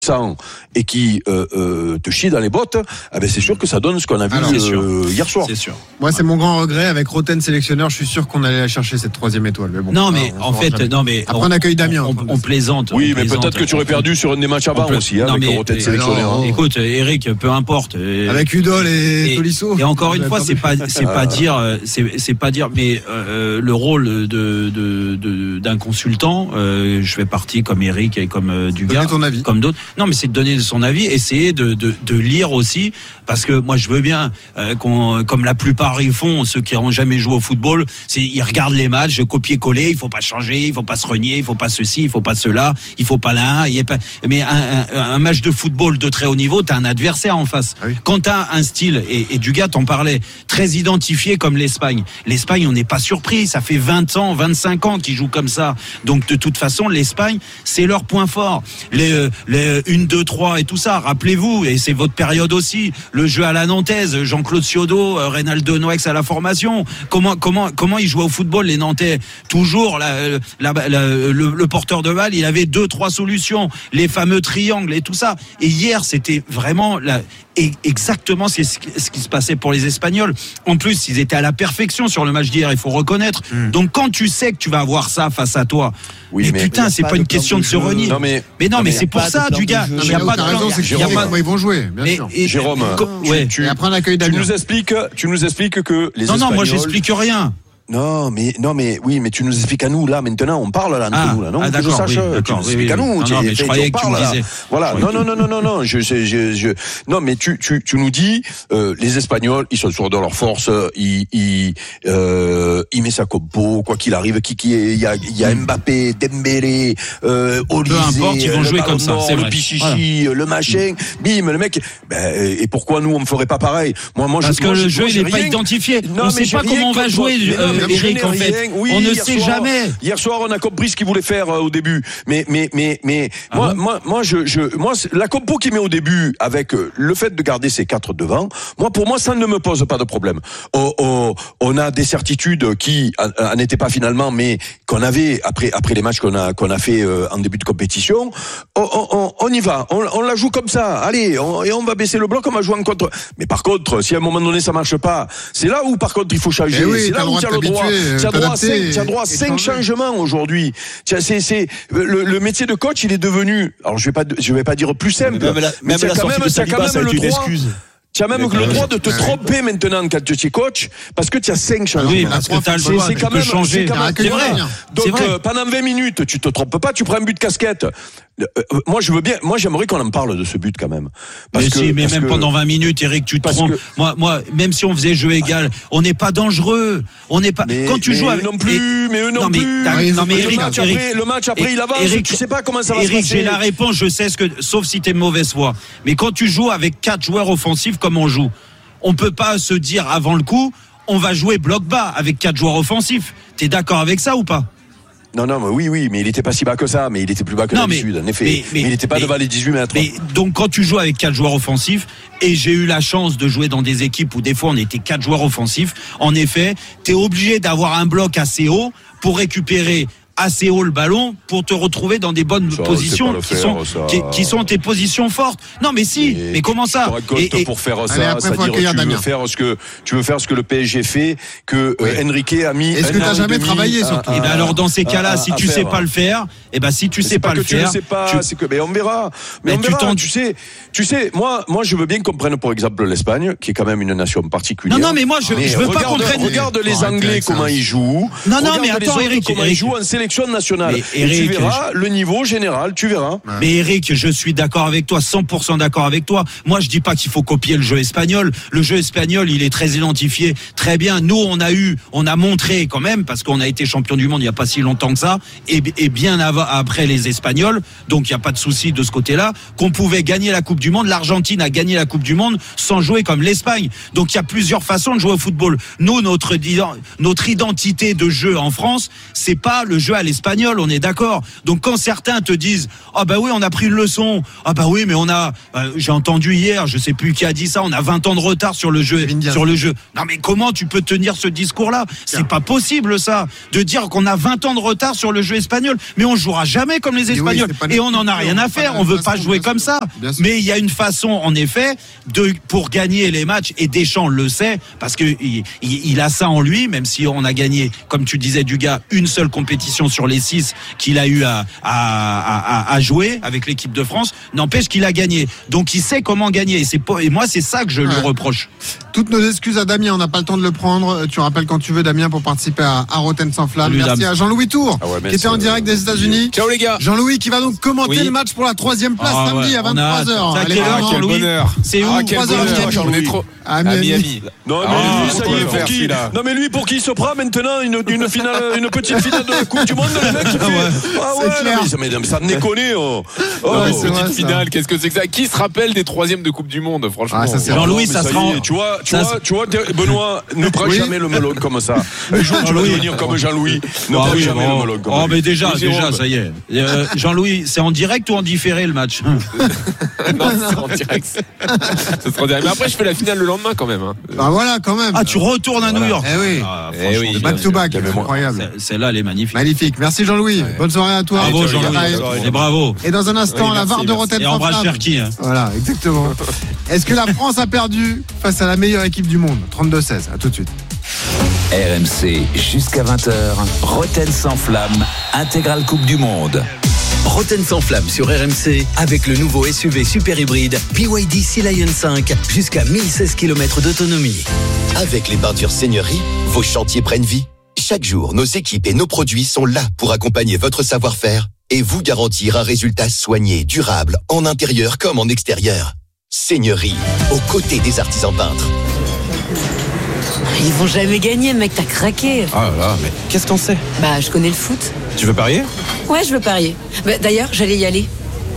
et qui te chie dans les bottes, c'est sûr que ça donne ce qu'on a vu hier soir. C'est sûr. Moi, c'est mon grand regret. Avec Roten sélectionneur, je suis sûr qu'on allait chercher cette 3e étoile. Mais bon, non, mais en fait, jamais. Après, on accueille Damien. On plaisante. Oui, mais peut-être que tu aurais perdu sur un des matchs avant aussi, avec Roten sélectionneur. Écoute, Eric, peu importe. Avec Udol et Tolisso. Et encore une fois, c'est pas dire, mais le rôle d'un consultant, je fais partie comme Eric et comme Dugas, comme d'autres. Non, mais c'est de donner son avis, essayer de lire aussi, parce que moi je veux bien comme la plupart ils font, ceux qui n'ont jamais joué au football, ils regardent les matchs, copier-coller, il faut pas changer, il faut pas se renier, il faut pas ceci, il faut pas cela, il faut pas là, mais un match de football de très haut niveau, t'as un adversaire en face. Ah oui. Quand t'as un style, et Dugas t'en parlait, très identifié comme l'Espagne, on n'est pas surpris, ça fait 20 ans, 25 ans qu'ils jouent comme ça, donc de toute façon l'Espagne c'est leur point fort, les 1, 2, 3 et tout ça, rappelez-vous, et c'est votre période aussi, le jeu à la nantaise, Jean-Claude Ciodo, Reynaldo Noex à la formation, comment ils jouaient au football les Nantais, toujours le porteur de balle, il avait 2, 3 solutions, les fameux triangles et tout ça, et hier c'était vraiment exactement c'est ce qui se passait pour les Espagnols. En plus ils étaient à la perfection sur le match d'hier, il faut reconnaître. Donc quand tu sais que tu vas avoir ça face à toi, mais putain, c'est pas une question de se renier. Mais c'est pour ça, Dugas, il n'y a pas de plan. Comment ils vont jouer, bien sûr. Jérôme, et après un accueil d'Amiens. Tu nous expliques que les Espagnols... Non, moi j'explique rien. Non, mais oui, mais tu nous expliques à nous là maintenant, on parle là entre nous là, non? D'accord, que je sache, tu nous expliques à nous. Non, mais je croyais que tu me disais. Voilà, non, non, mais tu nous dis, les Espagnols, ils sont sûrs de leur force, ils mettent ça comme beau, quoi qu'il arrive, il y a Mbappé, Dembélé, Olysée, peu importe, ils vont jouer comme ça, c'est vrai. Le Pichichi, le machin, bim, le mec, et pourquoi nous on ne ferait pas pareil? Parce que le jeu il n'est pas identifié, on ne sait pas comment on va jouer. Eric, en fait, on ne sait jamais. Hier soir, on a compris ce qu'il voulait faire au début. Mais moi, la compo qu'il met au début avec le fait de garder ses 4 devant, pour moi, ça ne me pose pas de problème. On a des certitudes qui en étaient pas finalement, mais qu'on avait après les matchs qu'on a fait en début de compétition. On y va, on la joue comme ça. Allez, on va baisser le bloc, on va jouer en contre. Mais par contre, si à un moment donné ça marche pas, c'est là où par contre il faut changer. C'est là où tu as le droit. Tu as droit à 5 changements aujourd'hui. C'est le métier de coach, il est devenu, alors je vais pas dire plus simple, mais tu as quand même le droit. Tu as même le droit de te tromper maintenant quand tu es coach, parce que tu as 5 changements. Oui, parce que tu as le droit de changer. C'est vrai. Donc pendant 20 minutes, tu te trompes pas, tu prends un but de casquette. Moi j'aimerais qu'on en parle de ce but quand même. Mais même pendant 20 minutes, Eric, tu te trompes. Moi, même si on faisait jeu égal, on n'est pas dangereux. On n'est pas. Quand tu joues avec. Non plus. Non mais Eric, le match après il avance. Eric, tu sais pas comment ça va se passer. Eric, j'ai la réponse. Je sais sauf si t'es de mauvaise foi. Mais quand tu joues avec 4 joueurs offensifs comme on joue, on peut pas se dire avant le coup, on va jouer bloc bas avec 4 joueurs offensifs. T'es d'accord avec ça ou pas? Non, mais oui, mais il était pas si bas que ça, mais il était plus bas que d'habitude, en effet. Mais il était pas devant les 18 mètres. Mais donc, quand tu joues avec 4 joueurs offensifs, et j'ai eu la chance de jouer dans des équipes où des fois on était 4 joueurs offensifs, en effet, t'es obligé d'avoir un bloc assez haut pour récupérer assez haut le ballon pour te retrouver dans des bonnes positions qui sont tes positions fortes. Non mais si, mais comment ça? Pour faire ça, c'est-à-dire tu veux faire ce que le PSG fait, que Enrique a mis. Est-ce que tu n'as jamais travaillé sur tout? Et alors dans ces cas-là, si tu sais pas le faire, si tu sais pas le faire, c'est que on verra. Mais tu sais, moi je veux bien qu'on prenne pour exemple l'Espagne, qui est quand même une nation particulière. Non mais moi je veux pas qu'on prenne. Regarde les Anglais comment ils jouent. Non mais attends Eric, comment ils jouent en sélection nationale. Et tu verras le niveau général, tu verras. Mais Eric, je suis d'accord avec toi, 100% d'accord avec toi. Moi, je dis pas qu'il faut copier le jeu espagnol. Le jeu espagnol, il est très identifié, très bien. Nous, on a montré quand même, parce qu'on a été champion du monde il y a pas si longtemps que ça, et bien après les Espagnols, donc il y a pas de souci de ce côté-là, qu'on pouvait gagner la Coupe du Monde. L'Argentine a gagné la Coupe du Monde sans jouer comme l'Espagne. Donc il y a plusieurs façons de jouer au football. Nous, notre identité de jeu en France, c'est pas le jeu jeu à l'espagnol, on est d'accord. Donc quand certains te disent ah bah oui, on a pris une leçon. Ah bah oui, mais j'ai entendu hier, je sais plus qui a dit ça, on a 20 ans de retard sur le jeu. Non mais comment tu peux tenir ce discours-là ? C'est pas possible ça, de dire qu'on a 20 ans de retard sur le jeu espagnol. Mais on jouera jamais comme les Espagnols. Et on en a rien à faire, on veut pas jouer comme ça. Mais il y a une façon, en effet, pour gagner les matchs, et Deschamps le sait, parce que il a ça en lui, même si on a gagné, comme tu disais Dugas, une seule compétition sur les 6 qu'il a eu à jouer avec l'équipe de France, n'empêche qu'il a gagné. Donc il sait comment gagner. Et moi, c'est ça que je lui reproche. Toutes nos excuses à Damien, on n'a pas le temps de le prendre. Tu rappelles quand tu veux, Damien, pour participer à Rotten sans flamme. Merci à Jean-Louis Tour, qui était en direct des États-Unis. Ciao les gars. Jean-Louis qui va donc commenter le match pour la 3e place samedi à 23h. Quel bonheur. C'est où 3h à Miami. Non mais lui, pour qui il se prend maintenant une petite finale de Coupe du Monde, le mec qui fait. Mais ça déconne. Petite finale, qu'est-ce que c'est que ça ? Qui se rappelle des 3e de Coupe du Monde, franchement ? Jean-Louis, ça sera. Tu vois, Benoît, ne prends jamais le melon comme ça. Un jour, tu vas devenir comme Jean-Louis. Ne prends jamais le melon comme ça. Oh, mais déjà, ça y est. Jean-Louis, c'est en direct ou en différé le match ? Non, c'est en direct. Ce sera en direct. Mais après, je fais la finale le lendemain quand même. Bah voilà, quand même. Ah, tu retournes à New York. Eh oui. Back to back, incroyable. Celle-là, elle est magnifique. Magnifique. Merci Jean-Louis. Bonne soirée à toi. Bravo Jean-Louis. Et bravo. Et dans un instant, la VAR de Rotten. Et embrasse Cherki. Voilà, exactement. Est-ce que la France a perdu face à la meilleure équipe du monde ? 32-16. À tout de suite. RMC jusqu'à 20h. Rotten sans flamme. Intégrale Coupe du Monde. Rotten sans flamme sur RMC avec le nouveau SUV super hybride BYD Sea Lion 5 jusqu'à 1016 km d'autonomie. Avec les peintures Seigneurie, vos chantiers prennent vie. Chaque jour, nos équipes et nos produits sont là pour accompagner votre savoir-faire et vous garantir un résultat soigné, durable, en intérieur comme en extérieur. Seigneurie, aux côtés des artisans peintres. Ils vont jamais gagner, mec, t'as craqué. Ah là, mais qu'est-ce qu'on sait ? Bah, je connais le foot. Tu veux parier ? Ouais, je veux parier. Bah, d'ailleurs, j'allais y aller.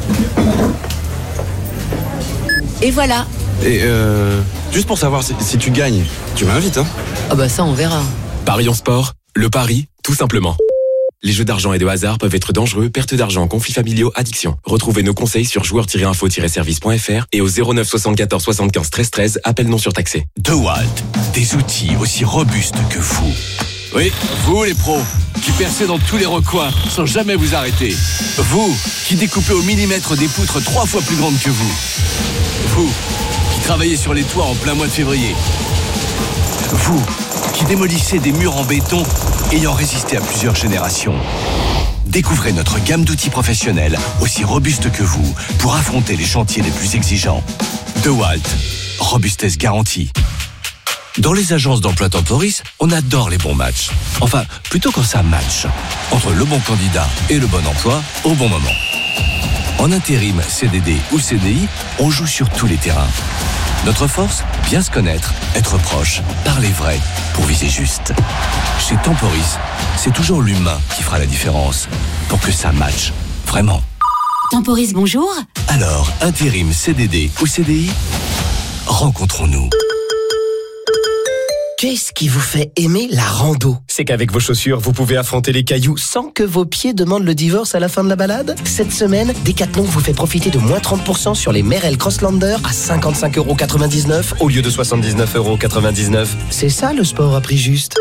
Et voilà. Et juste pour savoir si tu gagnes, tu m'invites, hein ? Ah bah ça, on verra. Paris en sport, le pari, tout simplement. Les jeux d'argent et de hasard peuvent être dangereux, perte d'argent, conflits familiaux, addiction. Retrouvez nos conseils sur joueurs-info-service.fr et au 09 74 75 13 13, appel non surtaxé. DeWalt, des outils aussi robustes que vous. Oui, vous les pros, qui percez dans tous les recoins sans jamais vous arrêter. Vous, qui découpez au millimètre des poutres 3 fois plus grandes que vous. Vous, qui travaillez sur les toits en plein mois de février. Vous, qui démolissez des murs en béton ayant résisté à plusieurs générations. Découvrez notre gamme d'outils professionnels aussi robustes que vous pour affronter les chantiers les plus exigeants. DeWalt, robustesse garantie. Dans les agences d'emploi Temporis, on adore les bons matchs. Enfin, plutôt quand ça match. Entre le bon candidat et le bon emploi au bon moment. En intérim, CDD ou CDI, on joue sur tous les terrains. Notre force, bien se connaître, être proche, parler vrai, pour viser juste. Chez Temporis, c'est toujours l'humain qui fera la différence, pour que ça matche, vraiment. Temporis, bonjour. Alors, intérim, CDD ou CDI, rencontrons-nous. Qu'est-ce qui vous fait aimer la rando ? C'est qu'avec vos chaussures, vous pouvez affronter les cailloux sans que vos pieds demandent le divorce à la fin de la balade ? Cette semaine, Decathlon vous fait profiter de moins 30% sur les Merrell Crosslander à 55,99€ au lieu de 79,99€. C'est ça le sport à prix juste.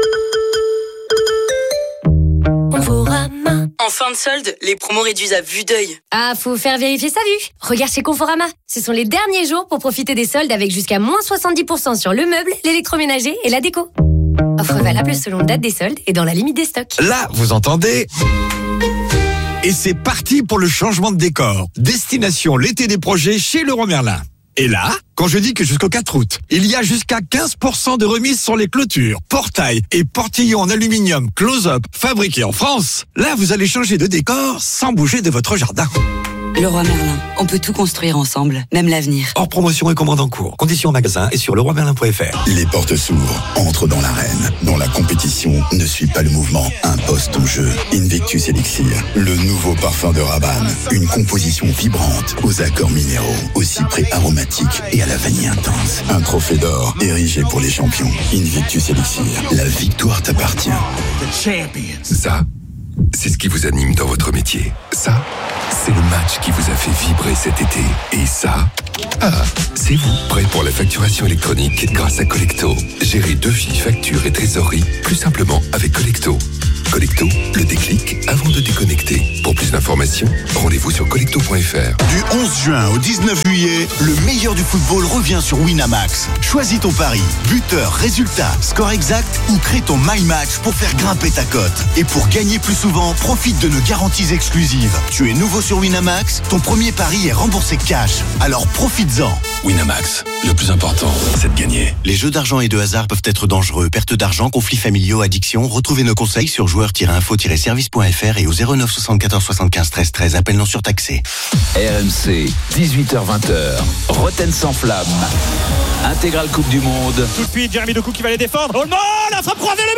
Conforama. En fin de solde, les promos réduisent à vue d'œil. Ah, faut faire vérifier sa vue. Regarde chez Conforama. Ce sont les derniers jours pour profiter des soldes avec jusqu'à moins 70% sur le meuble, l'électroménager et la déco. Offre valable selon date des soldes et dans la limite des stocks. Là, vous entendez ? Et c'est parti pour le changement de décor. Destination l'été des projets chez Leroy Merlin. Et là, quand je dis que jusqu'au 4 août, il y a jusqu'à 15% de remise sur les clôtures, portails et portillons en aluminium close-up fabriqués en France, là vous allez changer de décor sans bouger de votre jardin. Leroy Merlin, on peut tout construire ensemble, même l'avenir. Hors promotion et commande en cours. Conditions en magasin et sur leroymerlin.fr. Les portes s'ouvrent, entre dans l'arène. Dans la compétition, ne suis pas le mouvement, impose ton jeu. Invictus Elixir, le nouveau parfum de Rabanne. Une composition vibrante, aux accords minéraux, au cyprès aromatique et à la vanille intense. Un trophée d'or, érigé pour les champions. Invictus Elixir, la victoire t'appartient. Ça, c'est ce qui vous anime dans votre métier. Ça, c'est le match qui vous a fait vibrer cet été. Et ça, c'est vous, prêt pour la facturation électronique grâce à Collecto. Gérez devis, factures et trésorerie plus simplement avec Collecto. Collecto, le déclic avant de déconnecter. Pour plus d'informations, rendez-vous sur collecto.fr. Du 11 juin au 19 juillet, le meilleur du football revient sur Winamax. Choisis ton pari, buteur, résultat, score exact ou crée ton My Match pour faire grimper ta cote. Et pour gagner plus souvent, profite de nos garanties exclusives. Tu es nouveau sur Winamax, ton premier pari est remboursé cash. Alors profites-en. Winamax, le plus important, c'est de gagner. Les jeux d'argent et de hasard peuvent être dangereux. Perte d'argent, conflits familiaux, addiction. Retrouvez nos conseils sur joueurs-info-service.fr et au 09 74 75 13 13. Appel non surtaxé. RMC, 18h-20h. Roten sans flamme. Intégrale Coupe du Monde. Tout de suite, Jérémy Doku qui va les défendre. Oh non, la frappe croisée, le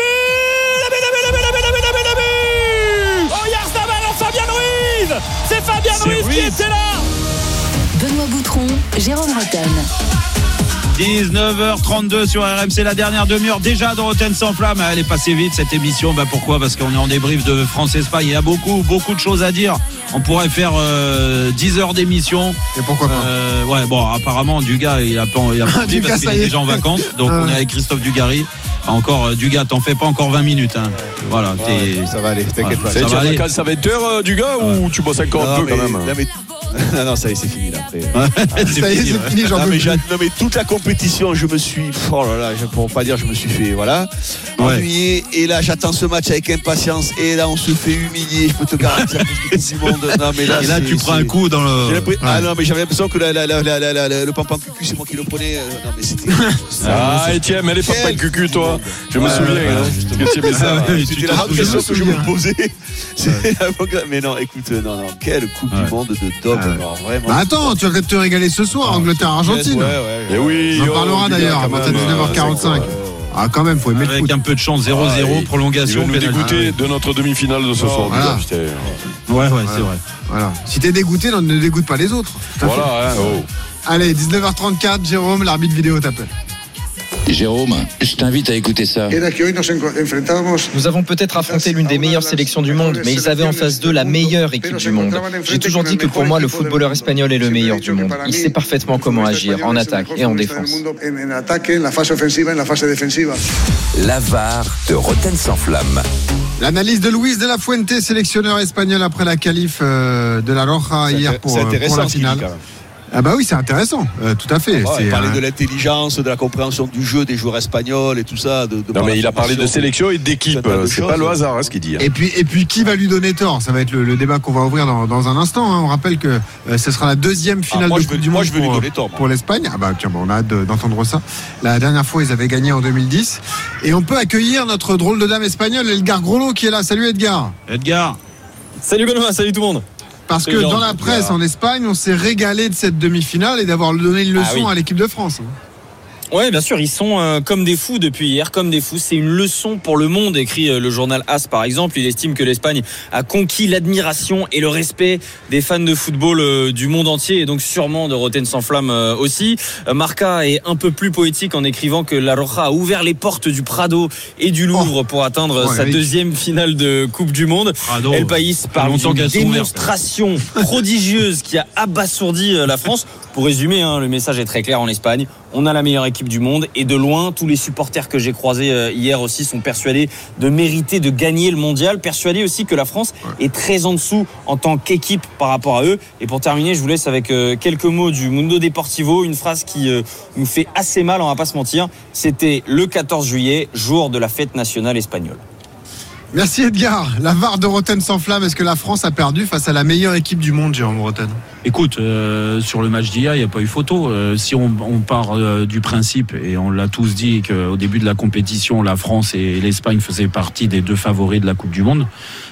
but. Oh, Yarzabal, Fabien Ruiz. C'est Fabien Ruiz qui était là. Benoît Boutron, Jérôme Roten. 19h32 sur RMC, la dernière demi-heure déjà dans Roten sans flamme. Elle est passée vite cette émission. Pourquoi ? Parce qu'on est en débrief de France-Espagne. Il y a beaucoup de choses à dire. On pourrait faire 10 heures d'émission. Et pourquoi pas ouais, bon, apparemment Dugas il a pas dit parce qu'il est déjà en vacances. Donc on est avec Christophe Dugarry. Encore Dugas, t'en fais pas encore 20 minutes. Hein. Voilà, ça va aller, t'inquiète pas. Ça va être heure, Dugas, ou tu bosses encore un peu quand même? Non, ça y est, c'est fini là. Après. Ça y est, c'est fini, j'en veux plus. Non, mais toute la compétition, je me suis. Oh là là, pour pas dire, je me suis fait, ennuyé. Et là, j'attends ce match avec impatience. Et là, on se fait humilier. Je peux te garantir que c'est du monde. Non, mais là, et là, tu prends un coup dans le. Ah non, mais j'avais l'impression que le pampan cucu, c'est moi qui le prenais. Non, mais c'était. Étienne, mais les pampans cucu, toi. Je me souviens que tu aimais ça. C'était la grande question que je me posais. Mais non, écoute, non, quelle Coupe du Monde de top. Attends, tu vas peut-être te régaler ce soir, Angleterre-Argentine. Et oui, on en parlera d'ailleurs à 19h45. Ah, quand même, faut aimer le foot. Avec un peu de chance, 0-0, prolongation. Ils vont nous dégoûter de notre demi-finale de ce soir. Ouais, c'est vrai. Voilà. Si t'es dégoûté, ne dégoûte pas les autres. Voilà, Allez, 19h34, Jérôme, l'arbitre vidéo t'appelle. Jérôme, je t'invite à écouter ça. Nous avons peut-être affronté l'une des meilleures sélections du monde, mais ils avaient en face d'eux la meilleure équipe du monde. J'ai toujours dit que pour moi, le footballeur espagnol est le meilleur du monde. Il sait parfaitement comment agir en attaque et en défense. La VAR de Roten sans flamme. L'analyse de Luis de la Fuente, sélectionneur espagnol après la qualif de la Roja hier pour la finale. Ah bah oui, c'est intéressant, tout à fait. Il parlait de l'intelligence, de la compréhension du jeu des joueurs espagnols et tout ça. Non mais il a parlé de sélection et d'équipe, c'est pas le hasard ce qu'il dit. Et puis qui va lui donner tort? Ça va être le débat qu'on va ouvrir dans un instant. On rappelle que ce sera la deuxième finale de Coupe du Monde pour l'Espagne. Ah bah tiens, on a hâte d'entendre ça. La dernière fois, ils avaient gagné en 2010. Et on peut accueillir notre drôle de dame espagnole, Edgar Grollo, qui est là. Salut Edgar. Salut Benoît, salut tout le monde. Parce que dans la presse en Espagne, on s'est régalé de cette demi-finale et d'avoir donné une leçon à l'équipe de France. Oui, bien sûr, ils sont comme des fous depuis hier, comme des fous. C'est une leçon pour le monde, écrit le journal AS par exemple. Il estime que l'Espagne a conquis l'admiration et le respect des fans de football du monde entier et donc sûrement de Roten sans flamme aussi. Marca est un peu plus poétique en écrivant que la Roja a ouvert les portes du Prado et du Louvre pour atteindre sa deuxième finale de Coupe du Monde. El País parle d'une démonstration prodigieuse qui a abasourdi la France. Pour résumer, le message est très clair en Espagne. On a la meilleure équipe du monde et de loin, tous les supporters que j'ai croisés hier aussi sont persuadés de mériter de gagner le mondial, persuadés aussi que la France est très en dessous en tant qu'équipe par rapport à eux. Et pour terminer, je vous laisse avec quelques mots du Mundo Deportivo, une phrase qui nous fait assez mal, on va pas se mentir. C'était le 14 juillet, jour de la fête nationale espagnole. Merci Edgar. La VAR de Roten sans flamme, est-ce que la France a perdu face à la meilleure équipe du monde, Jérôme Roten? Écoute, sur le match d'hier, il n'y a pas eu photo. Si on part du principe, et on l'a tous dit, qu'au début de la compétition, la France et l'Espagne faisaient partie des deux favoris de la Coupe du Monde,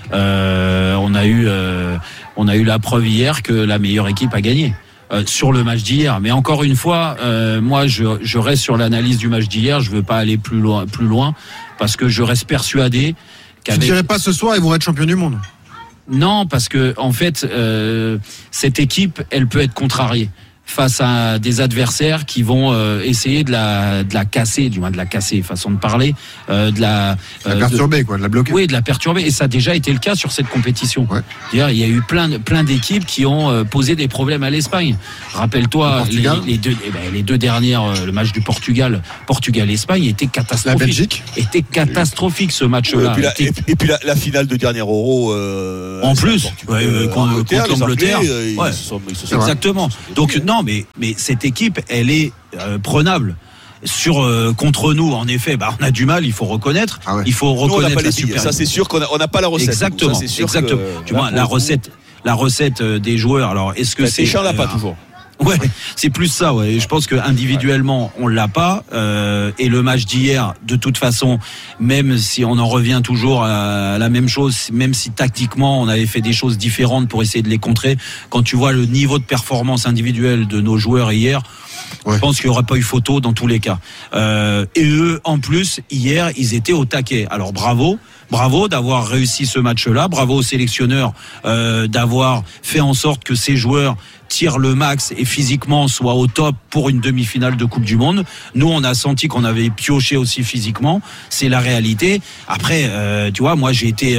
on a eu la preuve hier que la meilleure équipe a gagné. Sur le match d'hier, mais encore une fois, moi je reste sur l'analyse du match d'hier. Je veux pas aller plus loin parce que je reste persuadé qu'avec... Tu dirais pas ce soir ils vont être champions du monde? Non, parce que en fait cette équipe, elle peut être contrariée. face à des adversaires qui vont essayer de la casser, du moins de la casser, façon de parler, de la perturber, de la bloquer. Oui, de la perturber. Et ça a déjà été le cas sur cette compétition. Ouais. D'ailleurs, il y a eu plein d'équipes qui ont posé des problèmes à l'Espagne. Rappelle-toi, les deux dernières, le match du Portugal-Espagne était catastrophique. La Belgique était catastrophique ce match-là. Et puis la finale de dernier Euro. En plus, contre l'Angleterre. Exactement. Donc non, mais cette équipe, elle est prenable. Contre nous, en effet, on a du mal, il faut reconnaître. Ah ouais. Il faut reconnaître la supériorité. Ça, c'est sûr qu'on n'a pas la recette. Exactement. Ça, sûr exactement. Du moins, la recette des joueurs. Alors, est-ce que c'est. Deschamps l'a pas toujours. Ouais, c'est plus ça. Ouais. Je pense que individuellement, on l'a pas. Et le match d'hier, de toute façon, même si on en revient toujours à la même chose, même si tactiquement on avait fait des choses différentes pour essayer de les contrer, quand tu vois le niveau de performance individuelle de nos joueurs hier, je pense qu'il n'y aurait pas eu photo dans tous les cas. Et eux, en plus, hier, ils étaient au taquet. Alors bravo d'avoir réussi ce match-là. Bravo aux sélectionneurs d'avoir fait en sorte que ces joueurs tirent le max et physiquement soient au top pour une demi-finale de Coupe du Monde. Nous, on a senti qu'on avait pioché aussi physiquement. C'est la réalité. Après, tu vois, moi, j'ai été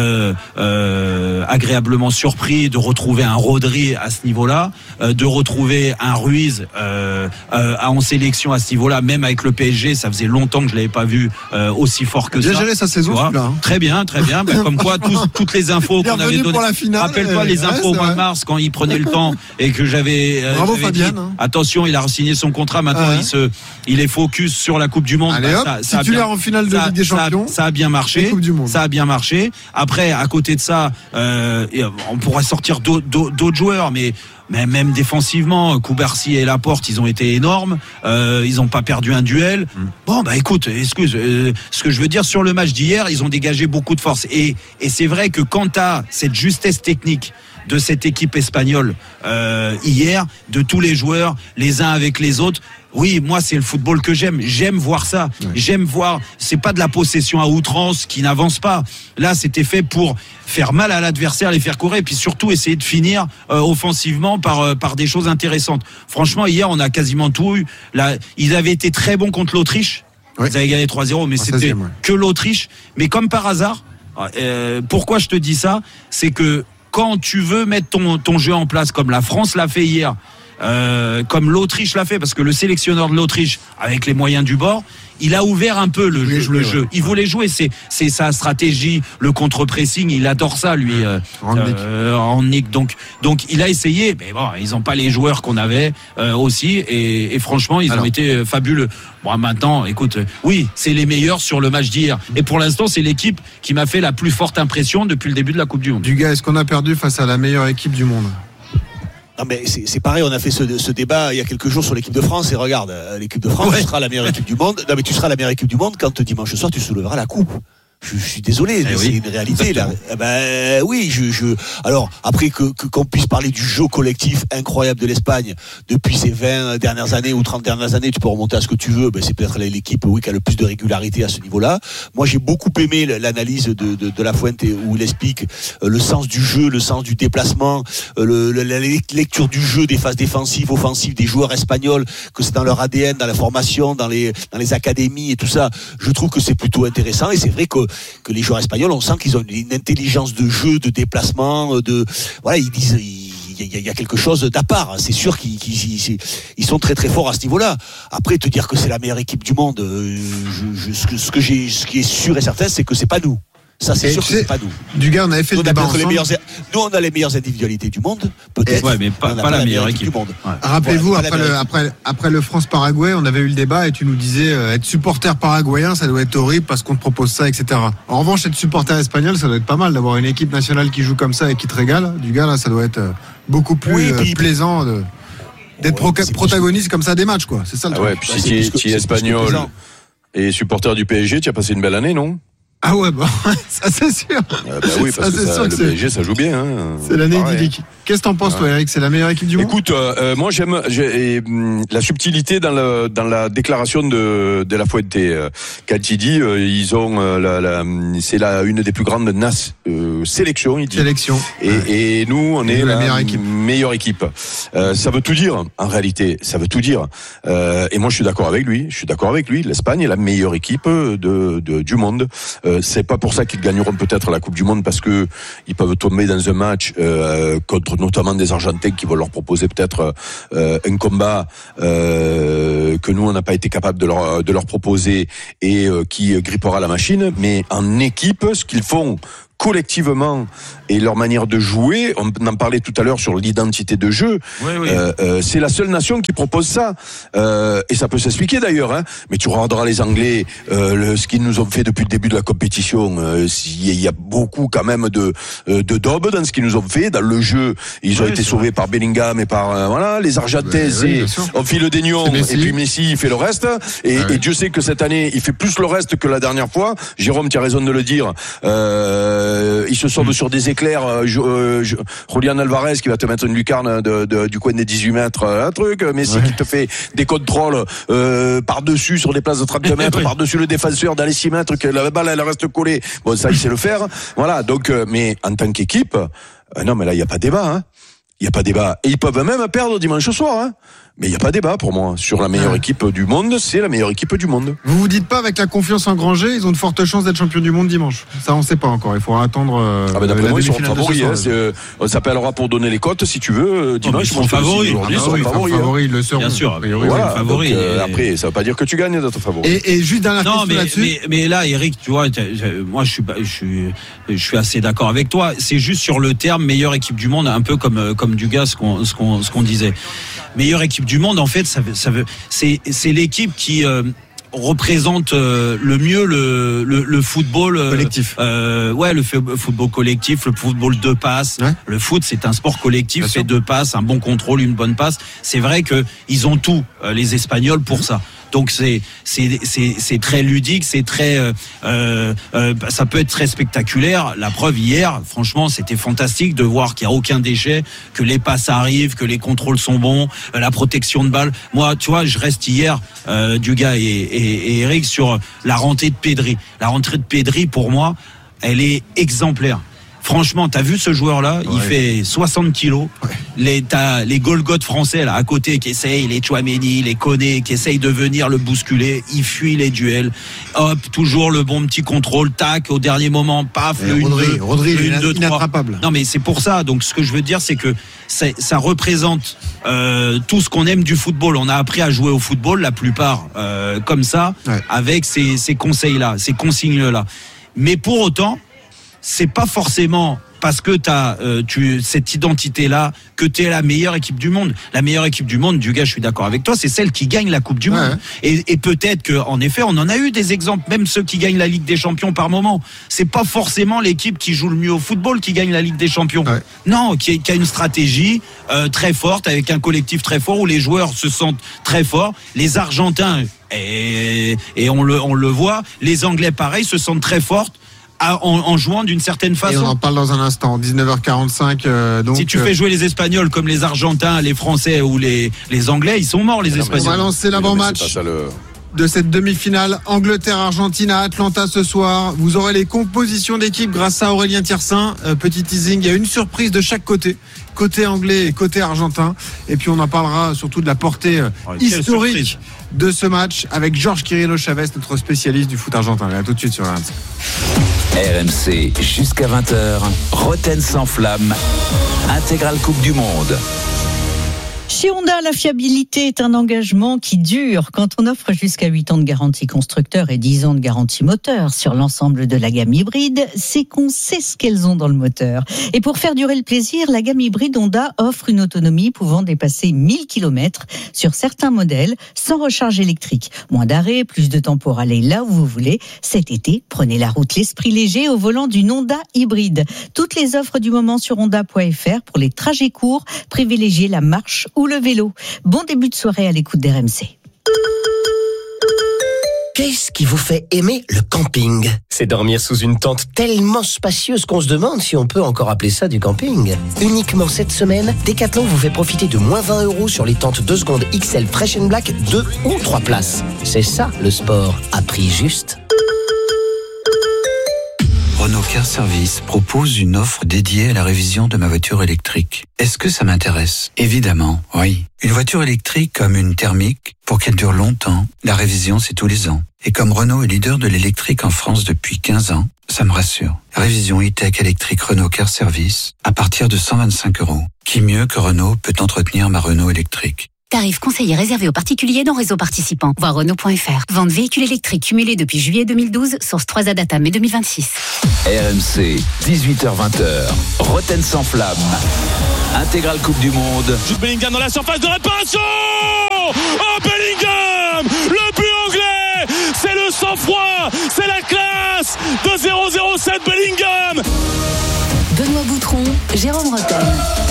agréablement surpris de retrouver un Rodri à ce niveau-là, de retrouver un Ruiz en sélection à ce niveau-là. Même avec le PSG, ça faisait longtemps que je l'avais pas vu aussi fort que ça. Bien géré sa saison, celui-là. Hein. Très bien. Comme quoi, toutes les infos qu'on avait données. Rappelle-toi les infos au mois de mars quand il prenait le temps et que j'avais. Bravo Fabien. Attention, il a signé son contrat. Maintenant, il est focus sur la Coupe du Monde. Allez hop, titulaire en finale de Ligue des Champions. Ça a bien marché. Ça a bien marché. Après, à côté de ça, on pourrait sortir d'autres joueurs, mais même défensivement, Koubarsi et Laporte, ils ont été énormes. Ils n'ont pas perdu un duel. Bon, écoute, ce que je veux dire sur le match d'hier, ils ont dégagé beaucoup de force. Et c'est vrai que quand tu as cette justesse technique de cette équipe espagnole hier, de tous les joueurs, les uns avec les autres. Oui, moi c'est le football que j'aime. J'aime voir ça. Ouais. J'aime voir. C'est pas de la possession à outrance qui n'avance pas. Là, c'était fait pour faire mal à l'adversaire, les faire courir, et puis surtout essayer de finir offensivement par des choses intéressantes. Franchement, hier, on a quasiment tout eu. Là, ils avaient été très bons contre l'Autriche. Ils avaient gagné 3-0, mais c'était que l'Autriche. Mais comme par hasard, pourquoi je te dis ça, c'est que quand tu veux mettre ton jeu en place comme la France l'a fait hier, comme l'Autriche l'a fait, parce que le sélectionneur de l'Autriche, avec les moyens du bord, il a ouvert un peu le jeu. Il voulait jouer, c'est sa stratégie, le contre-pressing, il adore ça lui. En Nick. Donc il a essayé, mais bon, ils n'ont pas les joueurs qu'on avait aussi, et franchement ils ont été fabuleux. Bon, maintenant, écoute, oui, c'est les meilleurs sur le match d'hier, et pour l'instant c'est l'équipe qui m'a fait la plus forte impression depuis le début de la Coupe du Monde. Dugas, est-ce qu'on a perdu face à la meilleure équipe du monde? Non mais c'est pareil, on a fait ce débat il y a quelques jours sur l'équipe de France, et regarde, l'équipe de France, tu seras la meilleure équipe du monde. Non mais tu seras la meilleure équipe du monde quand dimanche soir tu soulèveras la coupe. Je suis désolé, mais c'est une réalité là. Oui, alors après qu'on puisse parler du jeu collectif incroyable de l'Espagne depuis ces 20 dernières années ou 30 dernières années, tu peux remonter à ce que tu veux, c'est peut-être l'équipe qui a le plus de régularité à ce niveau-là. Moi, j'ai beaucoup aimé l'analyse de La Fuente où il explique le sens du jeu, le sens du déplacement, la lecture du jeu des phases défensives, offensives des joueurs espagnols, que c'est dans leur ADN, dans la formation, dans les académies et tout ça. Je trouve que c'est plutôt intéressant, et c'est vrai que les joueurs espagnols, on sent qu'ils ont une intelligence de jeu, de déplacement, ils disent, il y a quelque chose d'à part. C'est sûr qu'ils sont très très forts à ce niveau-là. Après, te dire que c'est la meilleure équipe du monde, ce qui est sûr et certain, c'est que c'est pas nous. Ça, c'est sûr que c'est pas nous. Dugas, on avait fait le débat ensemble. Nous, on a les meilleures individualités du monde, peut-être. Ouais, mais pas la meilleure équipe du monde. Ouais. Rappelez-vous, après le France-Paraguay, on avait eu le débat et tu nous disais être supporter paraguayen, ça doit être horrible parce qu'on te propose ça, etc. En revanche, être supporter espagnol, ça doit être pas mal d'avoir une équipe nationale qui joue comme ça et qui te régale. Dugas, là, ça doit être beaucoup plus plaisant d'être protagoniste comme ça des matchs, quoi. C'est ça le truc. Ouais, puis si tu es espagnol et supporter du PSG, tu as passé une belle année, non? Ah ouais, ça c'est sûr. Oui, parce que le PSG, ça joue bien. Hein. C'est l'année idyllique. Qu'est-ce que t'en penses, toi, Eric? C'est la meilleure équipe du monde? Écoute, moi j'aime la subtilité dans la déclaration de La Fuente. Quand il dit ils ont c'est une des plus grandes sélections, il dit. Sélection. Et nous, on est la meilleure équipe. Ça veut tout dire, en réalité. Ça veut tout dire. Et moi, je suis d'accord avec lui. L'Espagne est la meilleure équipe du monde. C'est pas pour ça qu'ils gagneront peut-être la Coupe du Monde, parce que ils peuvent tomber dans un match contre notamment des Argentins qui vont leur proposer peut-être un combat que nous on n'a pas été capable de leur proposer et qui grippera la machine. Mais en équipe, ce qu'ils font collectivement et leur manière de jouer, on en parlait tout à l'heure sur l'identité de jeu. Oui. C'est la seule nation qui propose ça, et ça peut s'expliquer d'ailleurs. Hein. Mais tu regarderas les Anglais, ce qu'ils nous ont fait depuis le début de la compétition. Il y a beaucoup quand même de daubes dans ce qu'ils nous ont fait dans le jeu. Ils ont été sauvés par Bellingham et par les Argentins. On file des nions et puis Messi il fait le reste. Et Dieu sait que cette année il fait plus le reste que la dernière fois. Jérôme, tu as raison de le dire. Il se sauve sur des éclairs. Julián Alvarez qui va te mettre une lucarne du coin des 18 mètres, un truc. Messi qui te fait des contrôles par-dessus sur des places de 30 mètres, par-dessus le défenseur dans les 6 mètres, que la balle elle reste collée. Bon, ça il sait le faire. Voilà. Donc, mais en tant qu'équipe, non, mais là il y a pas de débat. Hein. Il y a pas de débat. Et ils peuvent même perdre dimanche soir. Hein. Mais il n'y a pas débat pour moi. Sur la meilleure équipe du monde, c'est la meilleure équipe du monde. Vous vous dites pas, avec la confiance engrangée, ils ont de fortes chances d'être champions du monde dimanche? Ça, on ne sait pas encore. Il faudra attendre. D'après moi, ils sont favoris. On s'appellera pour donner les cotes si tu veux. Dimanche, ils sont favoris. Ils sont favoris, ils le seront. Bien sûr. Voilà, favoris. Après, ça ne veut pas dire que tu gagnes d'être favori. Et juste dernière question là-dessus. Mais là, Eric, tu vois, moi, je suis assez d'accord avec toi. C'est juste sur le terme meilleure équipe du monde, un peu comme Dugas, ce qu'on disait. Meilleure équipe du monde, en fait, c'est l'équipe qui représente le mieux le football collectif. Le football collectif, le football de passe. Ouais. Le foot, c'est un sport collectif, fait 2 passes, un bon contrôle, une bonne passe. C'est vrai que ils ont tout, les Espagnols, pour ça. Donc c'est très ludique, c'est très ça peut être très spectaculaire. La preuve hier, franchement, c'était fantastique de voir qu'il y a aucun déchet, que les passes arrivent, que les contrôles sont bons, la protection de balle. Moi, tu vois, je reste hier Dugas et Eric sur la rentrée de Pedri. La rentrée de Pedri, pour moi, elle est exemplaire. Franchement, t'as vu ce joueur-là, il fait 60 kilos. Ouais. T'as les Golgoth français là à côté qui essayent, les Tchouaméni, les Koné, qui essayent de venir le bousculer. Il fuit les duels. Hop, toujours le bon petit contrôle, tac, au dernier moment, paf, Rodri, une, deux, inattrapable. 3. Non, mais c'est pour ça. Donc, ce que je veux dire, c'est que ça représente tout ce qu'on aime du football. On a appris à jouer au football, la plupart, comme ça, avec ces conseils-là, ces consignes-là. Mais pour autant, c'est pas forcément parce que t'as cette identité-là que t'es la meilleure équipe du monde. La meilleure équipe du monde, Dugas, je suis d'accord avec toi, c'est celle qui gagne la Coupe du Monde. Et peut-être que, en effet, on en a eu des exemples, même ceux qui gagnent la Ligue des Champions par moment. C'est pas forcément l'équipe qui joue le mieux au football qui gagne la Ligue des Champions. Ouais. Non, qui a une stratégie très forte, avec un collectif très fort où les joueurs se sentent très forts. Les Argentins, et on le voit, les Anglais, pareil, se sentent très forts. En jouant d'une certaine façon. Et on en parle dans un instant, 19h45. Donc, si tu fais jouer les Espagnols comme les Argentins, les Français ou les Anglais, ils sont morts, les Espagnols. On va lancer l'avant-match de cette demi-finale Angleterre-Argentine à Atlanta ce soir. Vous aurez les compositions d'équipe grâce à Aurélien Tiersin. Petit teasing, il y a une surprise de chaque côté anglais et côté argentin. Et puis on en parlera surtout de la portée historique de ce match avec Georges Quirino Chavez, notre spécialiste du foot argentin. À tout de suite sur RMC. RMC jusqu'à 20h, Roten sans flamme, intégrale Coupe du Monde. Chez Honda, la fiabilité est un engagement qui dure. Quand on offre jusqu'à 8 ans de garantie constructeur et 10 ans de garantie moteur sur l'ensemble de la gamme hybride, c'est qu'on sait ce qu'elles ont dans le moteur. Et pour faire durer le plaisir, la gamme hybride Honda offre une autonomie pouvant dépasser 1000 km sur certains modèles sans recharge électrique. Moins d'arrêt, plus de temps pour aller là où vous voulez. Cet été, prenez la route l'esprit léger au volant d'une Honda hybride. Toutes les offres du moment sur honda.fr pour les trajets courts, privilégiez la marche ou le vélo. Bon début de soirée à l'écoute d'RMC. Qu'est-ce qui vous fait aimer le camping ? C'est dormir sous une tente Tellement spacieuse qu'on se demande si on peut encore appeler ça du camping. Uniquement cette semaine, Decathlon vous fait profiter de moins 20 € sur les tentes 2 secondes XL Fresh and Black 2 ou 3 places. C'est ça le sport, à prix juste. Renault Car Service propose une offre dédiée à la révision de ma voiture électrique. Est-ce que ça m'intéresse ? Évidemment, oui. Une voiture électrique comme une thermique, pour qu'elle dure longtemps, la révision c'est tous les ans. Et comme Renault est leader de l'électrique en France depuis 15 ans, ça me rassure. Révision e-tech électrique Renault Car Service à partir de 125 €. Qui mieux que Renault peut entretenir ma Renault électrique ? Tarif conseillé réservé aux particuliers dans réseau participant. Voir Renault.fr. Vente véhicule électrique cumulé depuis juillet 2012. Source 3A Data mai 2026. RMC, 18h-20h. Roten sans flamme. Intégrale Coupe du Monde. Jude Bellingham dans la surface de réparation. Oh, Bellingham, le but anglais. C'est le sang-froid, c'est la classe de 0-0-7 Bellingham. Benoît Boutron, Jérôme Rotten.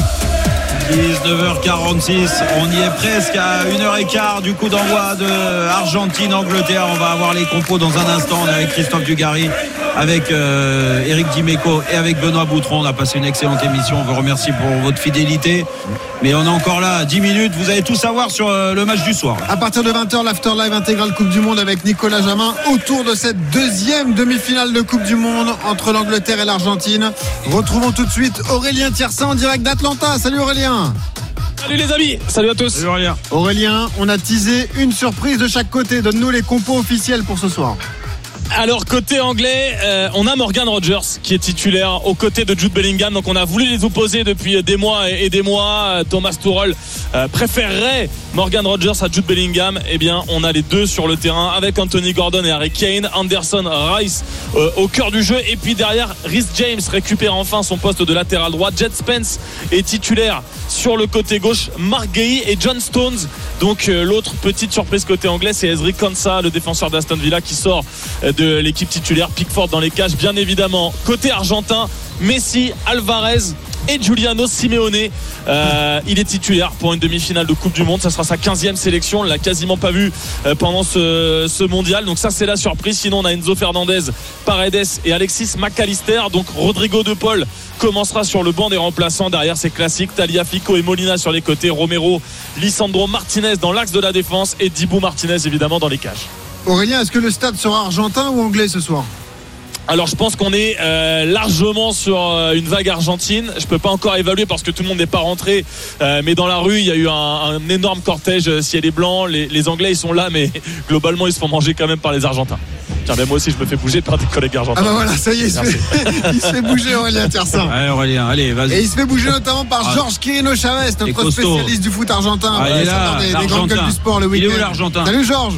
19h46, on y est presque à 1h15 du coup d'envoi de Argentine-Angleterre. On va avoir les compos dans un instant. On est avec Christophe Dugarry, avec Eric Dimeco et avec Benoît Boutron. On a passé une excellente émission. On vous remercie pour votre fidélité. Mais on est encore là, 10 minutes. Vous allez tout savoir sur le match du soir. À partir de 20h, l'After Live intégrale Coupe du Monde avec Nicolas Jamin autour de cette deuxième demi-finale de Coupe du Monde entre l'Angleterre et l'Argentine. Retrouvons tout de suite Aurélien Tiersin en direct d'Atlanta. Salut Aurélien. Salut les amis, salut à tous. Salut Aurélien. Aurélien, on a teasé une surprise de chaque côté. Donne-nous les compos officiels pour ce soir. Alors côté anglais, on a Morgan Rogers qui est titulaire aux côtés de Jude Bellingham. Donc on a voulu les opposer depuis des mois et des mois. Thomas Tuchel préférerait Morgan Rogers à Jude Bellingham. Eh bien on a les deux sur le terrain avec Anthony Gordon et Harry Kane. Anderson, Rice au cœur du jeu. Et puis derrière, Reece James récupère enfin son poste de latéral droit. Jed Spence est titulaire sur le côté gauche. Mark Guéhi et John Stones. Donc l'autre petite surprise côté anglais, c'est Ezri Konsa, le défenseur d'Aston Villa, qui sort de l'équipe titulaire. Pickford dans les cages bien évidemment. Côté argentin, Messi, Alvarez et Giuliano Simeone. Il est titulaire pour une demi-finale de Coupe du Monde. Ça sera sa 15e sélection. On l'a quasiment pas vu pendant ce mondial. Donc ça c'est la surprise. Sinon on a Enzo Fernandez, Paredes et Alexis McAllister. Donc Rodrigo De Paul commencera sur le banc des remplaçants. Derrière c'est classique, Tagliafico et Molina sur les côtés, Romero, Lisandro Martinez dans l'axe de la défense et Dibu Martinez évidemment dans les cages. Aurélien, est-ce que le stade sera argentin ou anglais ce soir ? Alors je pense qu'on est largement sur une vague argentine. Je peux pas encore évaluer parce que tout le monde n'est pas rentré, mais dans la rue il y a eu un énorme cortège ciel et blanc. Les Anglais ils sont là, mais globalement ils se font manger quand même par les Argentins. Tiens, ben moi aussi je me fais bouger par des collègues argentins. Ah bah voilà, ça y est, il se fait bouger Aurélien Tiersin. Allez Aurélien, allez, vas-y. Et il se fait bouger notamment par Georges Quirino Chavez, notre spécialiste du foot argentin. Il est là, des grandes gueules du sport le week-end. Il est où l'Argentin ? Salut Georges.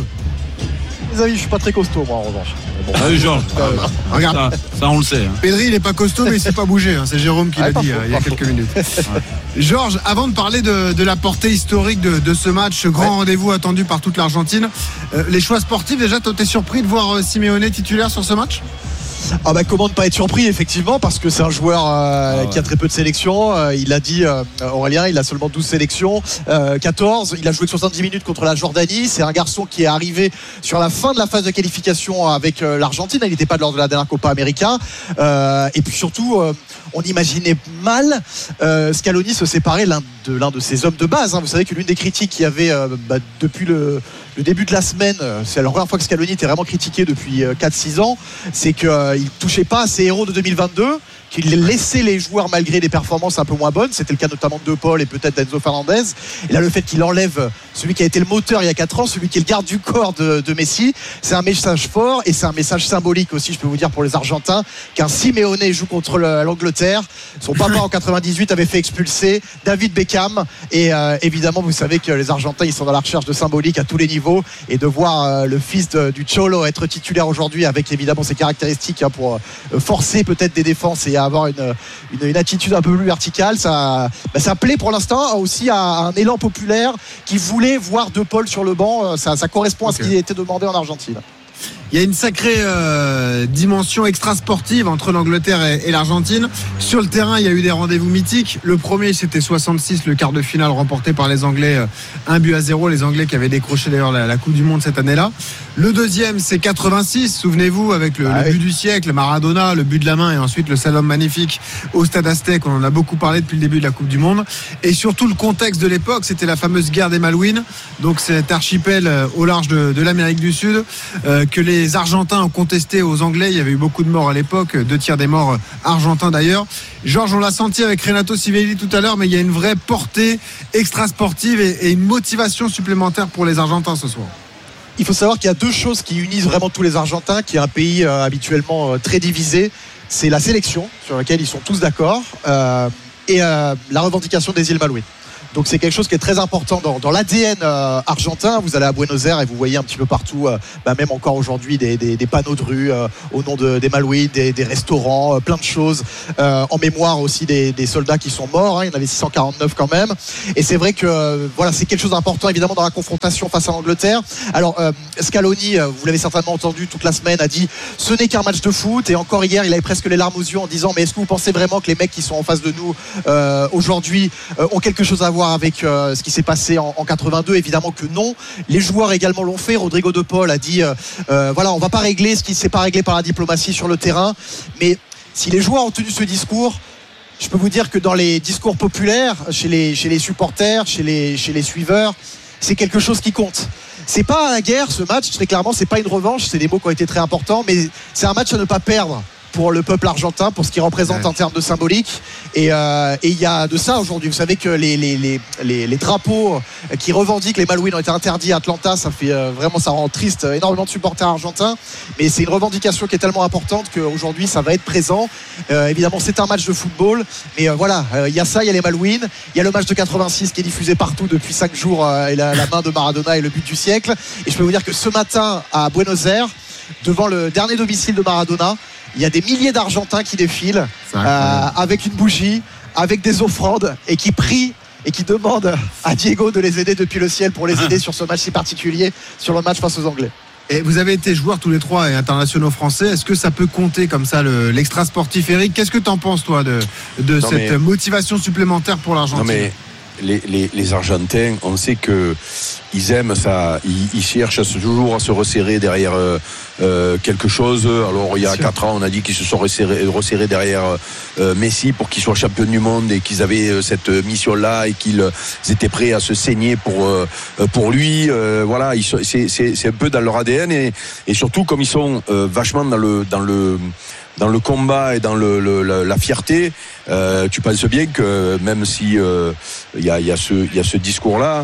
Les amis, je suis pas très costaud moi en revanche. Bon. Salut Georges. Regarde, ça on le sait. Pedri il est pas costaud mais il s'est pas bougé. C'est Jérôme qui l'a dit il y a quelques minutes. Georges, avant de parler de la portée historique de ce match, ce grand rendez-vous attendu par toute l'Argentine, les choix sportifs, déjà t'es surpris de voir Simeone titulaire sur ce match ? Ah bah comment ne pas être surpris effectivement parce que c'est un joueur qui a très peu de sélections. Il a dit Aurélien, il a seulement 12 sélections, 14. Il a joué que 70 minutes contre la Jordanie. C'est un garçon qui est arrivé sur la fin de la phase de qualification avec l'Argentine. Il n'était pas lors de la dernière Copa América. Et puis surtout, on imaginait mal Scaloni se séparer de l'un de ses hommes de base. Vous savez que l'une des critiques qu'il y avait depuis le début de la semaine, c'est la première fois que Scaloni était vraiment critiqué depuis 4-6 ans, c'est qu'il ne touchait pas à ses héros de 2022, qu'il laissait les joueurs malgré des performances un peu moins bonnes. C'était le cas notamment de De Paul et peut-être d'Enzo Fernandez. Et là, le fait qu'il enlève celui qui a été le moteur il y a 4 ans, celui qui est le garde du corps de Messi, c'est un message fort et c'est un message symbolique aussi, je peux vous dire, pour les Argentins, qu'un Simeone joue contre l'Angleterre. Son papa en 98 avait fait expulser David Beckham et évidemment, vous savez que les Argentins, ils sont dans la recherche de symbolique à tous les niveaux et de voir le fils du Cholo être titulaire aujourd'hui avec évidemment ses caractéristiques pour forcer peut-être des défenses et avoir une attitude un peu plus verticale, ça plaît pour l'instant aussi à un élan populaire qui voulait voir De Paul sur le banc. Ça correspond à ce qui était demandé en Argentine. Il y a une sacrée dimension extra-sportive entre l'Angleterre et l'Argentine. Sur le terrain, il y a eu des rendez-vous mythiques. Le premier, c'était 66, le quart de finale remporté par les Anglais, 1-0. Les Anglais qui avaient décroché d'ailleurs la Coupe du Monde cette année-là. Le deuxième, c'est 86, souvenez-vous, avec le but du siècle, Maradona, le but de la main et ensuite le slalom magnifique au Stade Aztèque. On en a beaucoup parlé depuis le début de la Coupe du Monde. Et surtout, le contexte de l'époque, c'était la fameuse guerre des Malouines. Donc cet archipel au large de l'Amérique du Sud que les Argentins ont contesté aux Anglais. Il y avait eu beaucoup de morts à l'époque, 2/3 des morts argentins d'ailleurs. Georges, on l'a senti avec Renato Sivelli tout à l'heure, mais il y a une vraie portée extra-sportive et une motivation supplémentaire pour les Argentins ce soir. Il faut savoir qu'il y a deux choses qui unissent vraiment tous les Argentins, qui est un pays habituellement très divisé. C'est la sélection, sur laquelle ils sont tous d'accord, et la revendication des îles Malouines. Donc c'est quelque chose qui est très important dans l'ADN argentin. Vous allez à Buenos Aires et vous voyez un petit peu partout, même encore aujourd'hui, des panneaux de rue au nom des Malouines, des restaurants, plein de choses, en mémoire aussi des soldats qui sont morts. Il y en avait 649 quand même. Et c'est vrai que voilà, c'est quelque chose d'important évidemment dans la confrontation face à l'Angleterre. Alors Scaloni, vous l'avez certainement entendu toute la semaine, a dit ce n'est qu'un match de foot. Et encore hier, il avait presque les larmes aux yeux en disant mais est-ce que vous pensez vraiment que les mecs qui sont en face de nous aujourd'hui ont quelque chose à voir avec ce qui s'est passé en 82? Évidemment que non. Les joueurs également l'ont fait. Rodrigo de Paul a dit voilà, on va pas régler ce qui ne s'est pas réglé par la diplomatie sur le terrain. Mais si les joueurs ont tenu ce discours, je peux vous dire que dans les discours populaires, chez les supporters, chez les suiveurs, c'est quelque chose qui compte. C'est pas la guerre, ce match, très clairement, c'est pas une revanche, c'est des mots qui ont été très importants, mais c'est un match à ne pas perdre pour le peuple argentin, pour ce qu'il représente en termes de symbolique. Et il y a de ça aujourd'hui. Vous savez que les drapeaux qui revendiquent les Malouines ont été interdits à Atlanta. Ça fait vraiment, ça rend triste énormément de supporters argentins. Mais c'est une revendication qui est tellement importante qu'aujourd'hui ça va être présent. Évidemment, c'est un match de football. Mais voilà, il y a ça, il y a les Malouines. Il y a le match de 86 qui est diffusé partout depuis 5 jours. Et la main de Maradona est le but du siècle. Et je peux vous dire que ce matin à Buenos Aires, devant le dernier domicile de Maradona, il y a des milliers d'Argentins qui défilent avec une bougie, avec des offrandes et qui prient et qui demandent à Diego de les aider depuis le ciel pour les aider sur ce match si particulier, sur le match face aux Anglais. Et vous avez été joueurs tous les trois et internationaux français. Est-ce que ça peut compter comme ça l'extra sportif, Eric? Qu'est-ce que tu en penses toi de cette motivation supplémentaire pour l'Argentine? Non mais les Argentins, on sait que ils aiment ça, ils cherchent toujours à se resserrer derrière quelque chose. Alors il y a 4 ans, on a dit qu'ils se sont resserrés derrière Messi pour qu'il soit champion du monde et qu'ils avaient cette mission-là et qu'ils étaient prêts à se saigner pour lui. Voilà, c'est un peu dans leur ADN et surtout comme ils sont vachement dans le combat et dans la fierté, tu penses bien que même si il y a ce discours-là,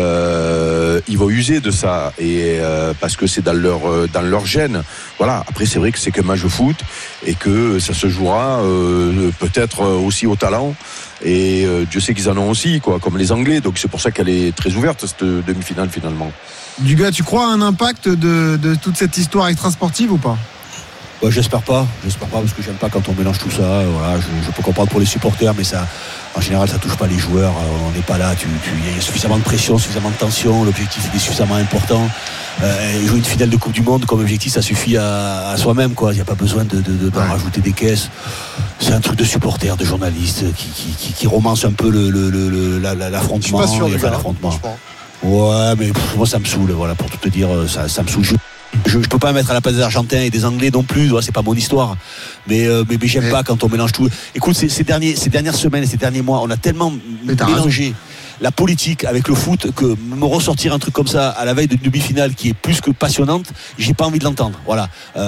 ils vont user de ça et parce que c'est dans leur gène. Voilà. Après, c'est vrai que c'est qu'un match de foot et que ça se jouera peut-être aussi au talent. Et Dieu sait qu'ils en ont aussi, quoi, comme les Anglais. Donc c'est pour ça qu'elle est très ouverte cette demi-finale finalement. Dugas, tu crois à un impact de toute cette histoire extra-sportive ou pas? Ouais, j'espère pas parce que j'aime pas quand on mélange tout ça. Voilà, je peux comprendre pour les supporters, mais ça, en général, ça touche pas les joueurs. On n'est pas là. Il y a suffisamment de pression, suffisamment de tension. L'objectif est suffisamment important. Jouer une finale de Coupe du Monde comme objectif, ça suffit à soi-même, quoi. Il n'y a pas besoin de rajouter des caisses. C'est un truc de supporters, de journalistes qui romance un peu l'affrontement. Je suis pas sûr de l'affrontement. Ouais, mais moi ça me saoule. Voilà, pour tout te dire, ça me saoule. Je peux pas mettre à la place des Argentins et des Anglais non plus, c'est pas mon histoire. Mais j'aime pas quand on mélange tout. Écoute, ces dernières semaines et ces derniers mois, on a tellement mélangé la politique avec le foot que me ressortir un truc comme ça à la veille d'une demi-finale qui est plus que passionnante, j'ai pas envie de l'entendre. Voilà,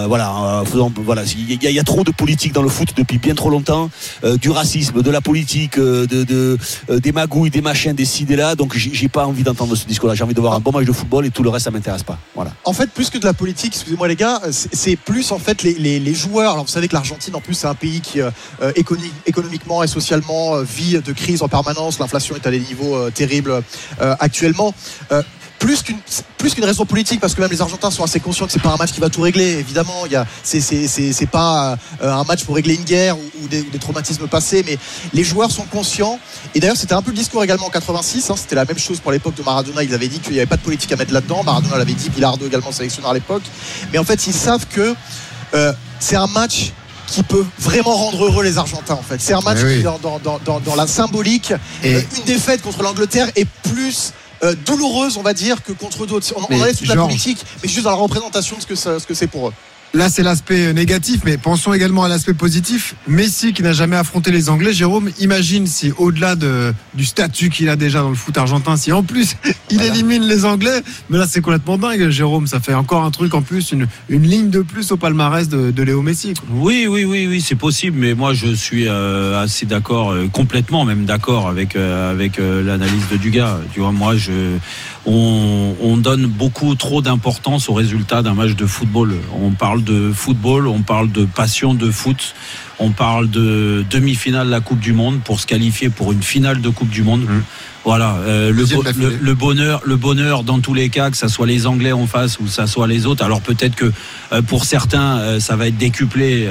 il y a trop de politique dans le foot depuis bien trop longtemps, du racisme, de la politique, des magouilles, des machins, des ci, des là. Donc j'ai pas envie d'entendre ce discours-là. J'ai envie de voir un bon match de football et tout le reste ça m'intéresse pas. Voilà. En fait, plus que de la politique, excusez-moi les gars, c'est plus en fait les joueurs. Alors vous savez que l'Argentine en plus c'est un pays qui économiquement et socialement vit de crise en permanence. L'inflation est à des niveaux terribles actuellement. plus qu'une raison politique, parce que même les Argentins sont assez conscients que c'est pas un match qui va tout régler. Évidemment, c'est pas un match pour régler une guerre ou des traumatismes passés, mais les joueurs sont conscients. Et d'ailleurs, c'était un peu le discours également en 86. C'était la même chose pour l'époque de Maradona. Ils avaient dit qu'il n'y avait pas de politique à mettre là-dedans. Maradona l'avait dit, Bilardo également sélectionneur à l'époque. Mais en fait, ils savent que c'est un match qui peut vraiment rendre heureux les Argentins. En fait, c'est un match qui, dans la symbolique, une défaite contre l'Angleterre est plus douloureuse, on va dire, que contre d'autres. On enlève toute la politique, mais juste dans la représentation de ce que c'est pour eux. Là, c'est l'aspect négatif, mais pensons également à l'aspect positif. Messi, qui n'a jamais affronté les Anglais, Jérôme, imagine si, au-delà du statut qu'il a déjà dans le foot argentin, si en plus il élimine les Anglais, mais là, c'est complètement dingue, Jérôme. Ça fait encore un truc en plus, une ligne de plus au palmarès de Léo Messi, quoi. Oui, c'est possible, mais moi, je suis assez d'accord, complètement même d'accord avec l'analyse de Dugas. Tu vois, moi, on donne beaucoup trop d'importance aux résultats d'un match de football. On parle de football, on parle de passion de foot, on parle de demi-finale de la Coupe du Monde pour se qualifier pour une finale de Coupe du Monde. Voilà, le bonheur dans tous les cas, que ça soit les Anglais en face ou que ça soit les autres. Alors peut-être que pour certains, ça va être décuplé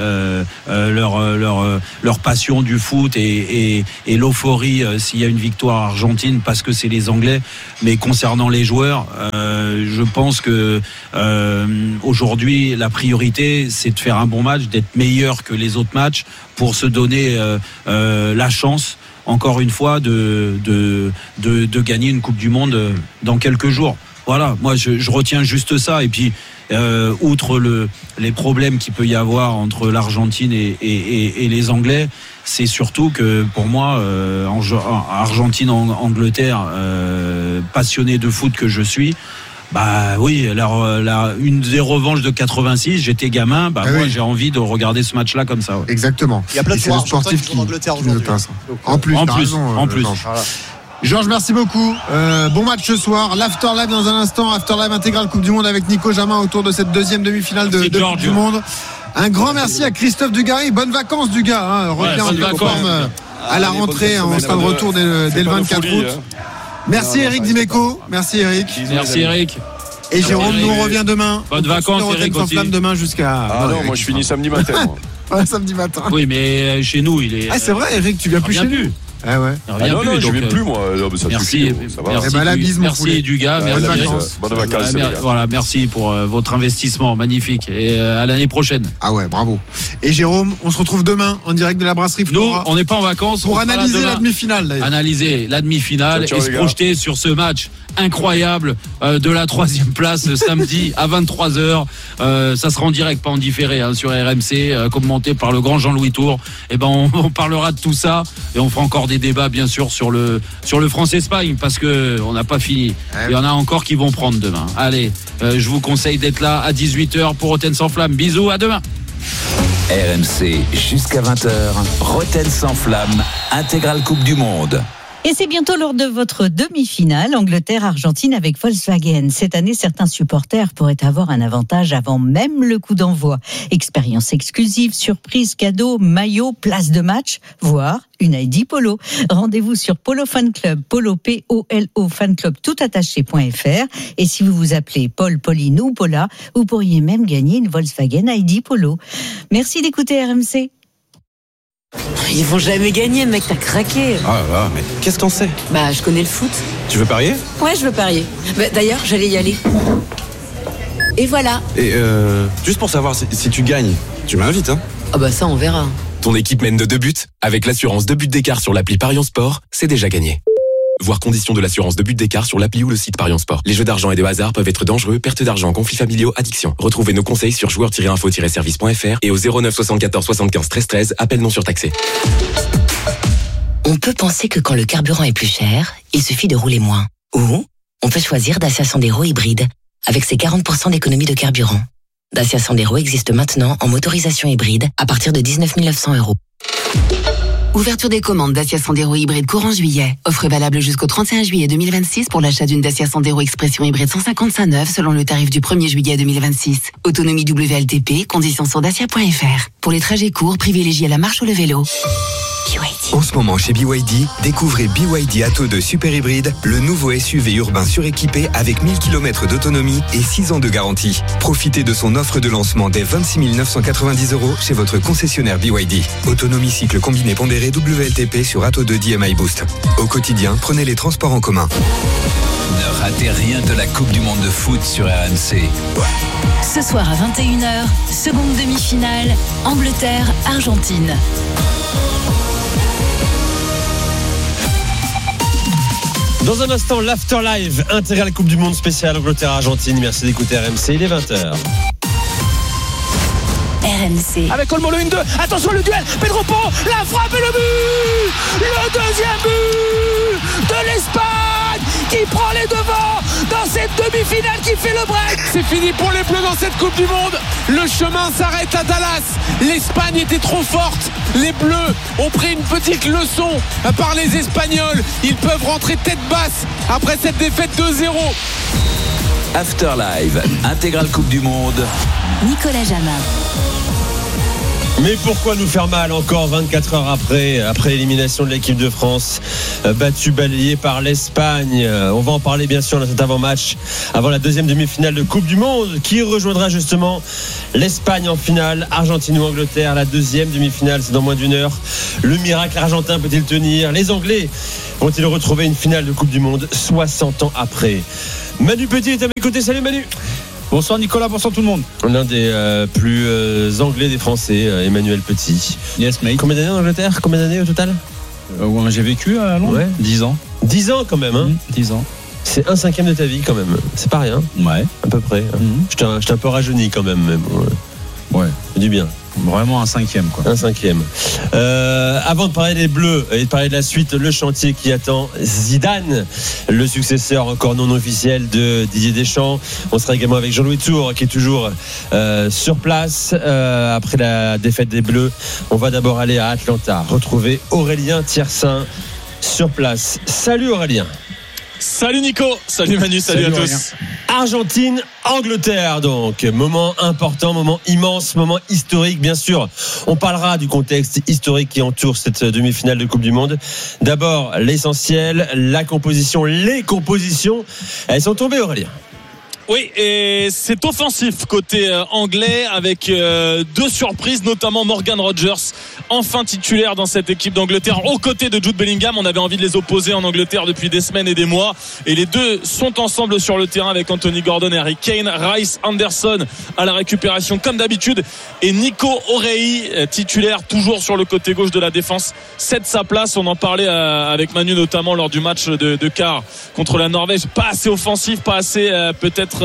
leur passion du foot et l'euphorie s'il y a une victoire argentine parce que c'est les Anglais. Mais concernant les joueurs, je pense que aujourd'hui la priorité c'est de faire un bon match, d'être meilleur que les autres matchs pour se donner la chance, encore une fois, de gagner une Coupe du Monde dans quelques jours. Voilà, moi je retiens juste ça. Et puis outre les problèmes qu'il peut y avoir entre l'Argentine et les Anglais, c'est surtout que pour moi, Argentine-Angleterre, passionné de foot que je suis, bah oui, une des revanches de 86, j'étais gamin, moi j'ai envie de regarder ce match-là comme ça. Ouais. Exactement. Il y a plein de joueurs argentins qui jouent en Angleterre aujourd'hui. En plus. Voilà. Georges, merci beaucoup. Bon match ce soir. L'Afterlive dans un instant. Afterlive intégral Coupe du Monde avec Nico Jamin autour de cette deuxième demi-finale de Coupe du Monde. Un grand merci à Christophe Dugarry. Bonnes vacances, Dugas. Reviens en forme à la rentrée. On sera de retour dès le 24 août. Merci Eric Dimeco. Merci Eric. Et Jérôme, nous on revient demain. Bonnes vacances Eric aussi. Demain jusqu'à... Ah non, moi je finis samedi matin. Ouais, samedi matin. Oui, mais chez nous, il est... Ah, c'est vrai, Eric, tu viens plus chez nous. Ah ouais. Non, je viens plus moi. Ça merci. Merci Dugas. Bonnes vacances. Voilà, merci pour votre investissement magnifique et à l'année prochaine. Ah ouais, bravo. Et Jérôme, on se retrouve demain en direct de la brasserie Flora. Nous, on n'est pas en vacances pour analyser la demi-finale. D'ailleurs. Analyser la demi-finale et se projeter sur ce match incroyable de la 3e place samedi à 23h. Ça sera en direct, pas en différé, sur RMC, commenté par le grand Jean-Louis Tour. Et on parlera de tout ça et on fera encore des débats bien sûr sur le France-Espagne parce que on n'a pas fini. Il y en a encore qui vont prendre demain. Allez, je vous conseille d'être là à 18h pour Rotten sans flamme. Bisous, à demain. RMC jusqu'à 20h. Rotten sans flamme, intégrale Coupe du Monde. Et c'est bientôt lors de votre demi-finale, Angleterre-Argentine avec Volkswagen. Cette année, certains supporters pourraient avoir un avantage avant même le coup d'envoi. Expérience exclusive, surprise, cadeau, maillot, place de match, voire une ID Polo. Rendez-vous sur Polo Fan Club, Polo P-O-L-O Fan Club toutattaché.fr. Et si vous vous appelez Paul, Pauline ou Paula, vous pourriez même gagner une Volkswagen ID Polo. Merci d'écouter RMC. Ils vont jamais gagner, mec, t'as craqué. Ah là, mais qu'est-ce qu'on sait? Bah, je connais le foot. Tu veux parier? Ouais, je veux parier. Bah, d'ailleurs, j'allais y aller. Et voilà. Et juste pour savoir, si tu gagnes, tu m'invites, hein? Ah bah ça, on verra. Ton équipe mène de 2 buts. Avec l'assurance 2 buts d'écart sur l'appli Parion Sport, c'est déjà gagné. Voir conditions de l'assurance 2 buts d'écart sur l'appli ou le site Parion Sport. Les jeux d'argent et de hasard peuvent être dangereux, perte d'argent, conflits familiaux, addiction. Retrouvez nos conseils sur joueurs-info-service.fr et au 09 74 75 13 13, appel non surtaxé. On peut penser que quand le carburant est plus cher, il suffit de rouler moins. Ou on peut choisir Dacia Sandero hybride avec ses 40% d'économie de carburant. Dacia Sandero existe maintenant en motorisation hybride à partir de 19 900 €. Ouverture des commandes Dacia Sandero hybride courant juillet. Offre valable jusqu'au 31 juillet 2026 pour l'achat d'une Dacia Sandero Expression hybride 155 neuve selon le tarif du 1er juillet 2026. Autonomie WLTP, conditions sur dacia.fr. Pour les trajets courts, privilégiez la marche ou le vélo. BYD. En ce moment chez BYD, découvrez BYD Atto 2 Super Hybride, le nouveau SUV urbain suréquipé avec 1000 km d'autonomie et 6 ans de garantie. Profitez de son offre de lancement dès 26 990 € chez votre concessionnaire BYD. Autonomie cycle combiné pondéré WLTP sur Atto 2 DMI Boost. Au quotidien, prenez les transports en commun. Ne ratez rien de la Coupe du Monde de foot sur RMC. Ce soir à 21h, seconde demi-finale, Angleterre-Argentine. Dans un instant, l'Afterlive, intégrale Coupe du Monde spéciale Angleterre-Argentine. Merci d'écouter RMC, il est 20h. RMC. Avec Olmo le 1-2, attention le duel, Pedro Porro, la frappe et le but. Le deuxième but de l'Espagne qui prend les devants dans cette demi-finale qui fait le break. C'est fini pour les Bleus dans cette Coupe du Monde. Le chemin s'arrête à Dallas. L'Espagne était trop forte. Les Bleus ont pris une petite leçon par les Espagnols. Ils peuvent rentrer tête basse après cette défaite 2-0. Afterlive, intégrale Coupe du Monde. Nicolas Jamin. Mais pourquoi nous faire mal encore 24 heures après l'élimination de l'équipe de France, battue, balayée par l'Espagne. On va en parler bien sûr dans cet avant-match, avant la deuxième demi-finale de Coupe du Monde, qui rejoindra justement l'Espagne en finale, Argentine ou Angleterre. La deuxième demi-finale, c'est dans moins d'une heure. Le miracle argentin peut-il tenir? Les Anglais vont-ils retrouver une finale de Coupe du Monde 60 ans après? Manu Petit est à mes côtés. Salut Manu. Bonsoir Nicolas, bonsoir tout le monde. L'un des plus anglais des Français, Emmanuel Petit. Yes mate. Combien d'années en Angleterre? Combien d'années au total? J'ai vécu à Londres. Ouais. 10 ans. 10 ans quand même, hein. 10 ans. C'est 1/5 de ta vie quand même. C'est pas rien. Ouais. À peu près. J'étais un peu rajeuni quand même. Ouais. C'est du bien. Vraiment 1/5 quoi. 1/5. Avant de parler des Bleus et de parler de la suite, le chantier qui attend Zidane, le successeur encore non officiel de Didier Deschamps. On sera également avec Jean-Louis Tour qui est toujours sur place après la défaite des Bleus. On va d'abord aller à Atlanta retrouver Aurélien Thiersin sur place. Salut Aurélien. Salut Nico, salut Manu, salut à tous. Aurélien. Argentine, Angleterre donc, moment important, moment immense, moment historique bien sûr. On parlera du contexte historique qui entoure cette demi-finale de Coupe du Monde. D'abord l'essentiel, la composition, les compositions, elles sont tombées Aurélien. Oui, et c'est offensif côté anglais avec deux surprises, notamment Morgan Rogers, enfin titulaire dans cette équipe d'Angleterre aux côtés de Jude Bellingham. On avait envie de les opposer en Angleterre depuis des semaines et des mois, et les deux sont ensemble sur le terrain avec Anthony Gordon et Harry Kane. Rice Anderson à la récupération comme d'habitude, et Nico Orei titulaire toujours sur le côté gauche de la défense, cède sa place. On en parlait avec Manu notamment lors du match de quart contre la Norvège. Pas assez offensif, pas assez peut-être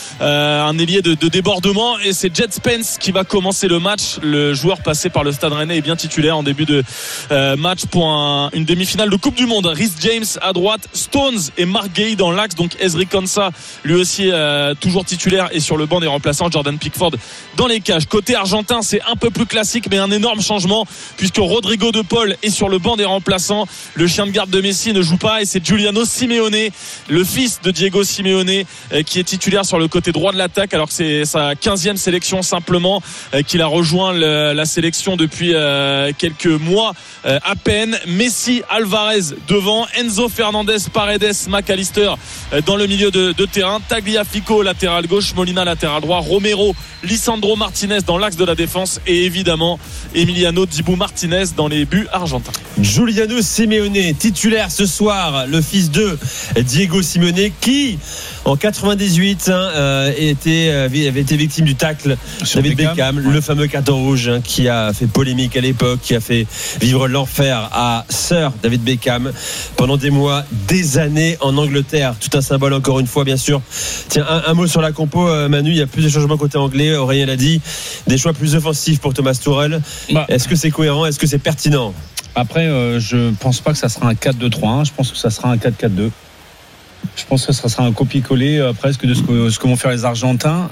un ailier de débordement, et c'est Jed Spence qui va commencer le match. Le joueur passé par le Stade Rennais est bien titulaire en début de match pour une demi-finale de Coupe du Monde. Rhys James à droite, Stones et Mark Guehi dans l'axe, donc Ezri Konsa lui aussi toujours titulaire, et sur le banc des remplaçants Jordan Pickford dans les cages. Côté argentin, c'est un peu plus classique, mais un énorme changement puisque Rodrigo de Paul est sur le banc des remplaçants. Le chien de garde de Messi ne joue pas, et c'est Giuliano Simeone, le fils de Diego Simeone, qui est titulaire sur le côté droit de l'attaque, alors que c'est sa 15e sélection simplement, qu'il a rejoint la sélection depuis quelques mois à peine. Messi, Alvarez devant, Enzo Fernandez, Paredes, McAllister dans le milieu de terrain, Tagliafico latéral gauche, Molina latéral droit, Romero, Lisandro Martinez dans l'axe de la défense, et évidemment Emiliano Dibu Martinez dans les buts argentins. Giuliano Simeone titulaire ce soir, le fils de Diego Simeone, qui en 98 avait été victime du tacle David Beckham, le fameux carton rouge qui a fait polémique à l'époque, qui a fait vivre l'enfer à Sir David Beckham pendant des mois, des années en Angleterre. Tout un symbole encore une fois bien sûr. Tiens, un mot sur la compo Manu, il y a plus de changements côté anglais, Aurélien l'a dit, des choix plus offensifs pour Thomas Tuchel. Est-ce que c'est cohérent, est-ce que c'est pertinent? Après je pense pas que ça sera un 4-2-3-1, je pense que ça sera un 4-4-2. Je pense que ça sera un copier-coller presque de ce que vont faire les Argentins,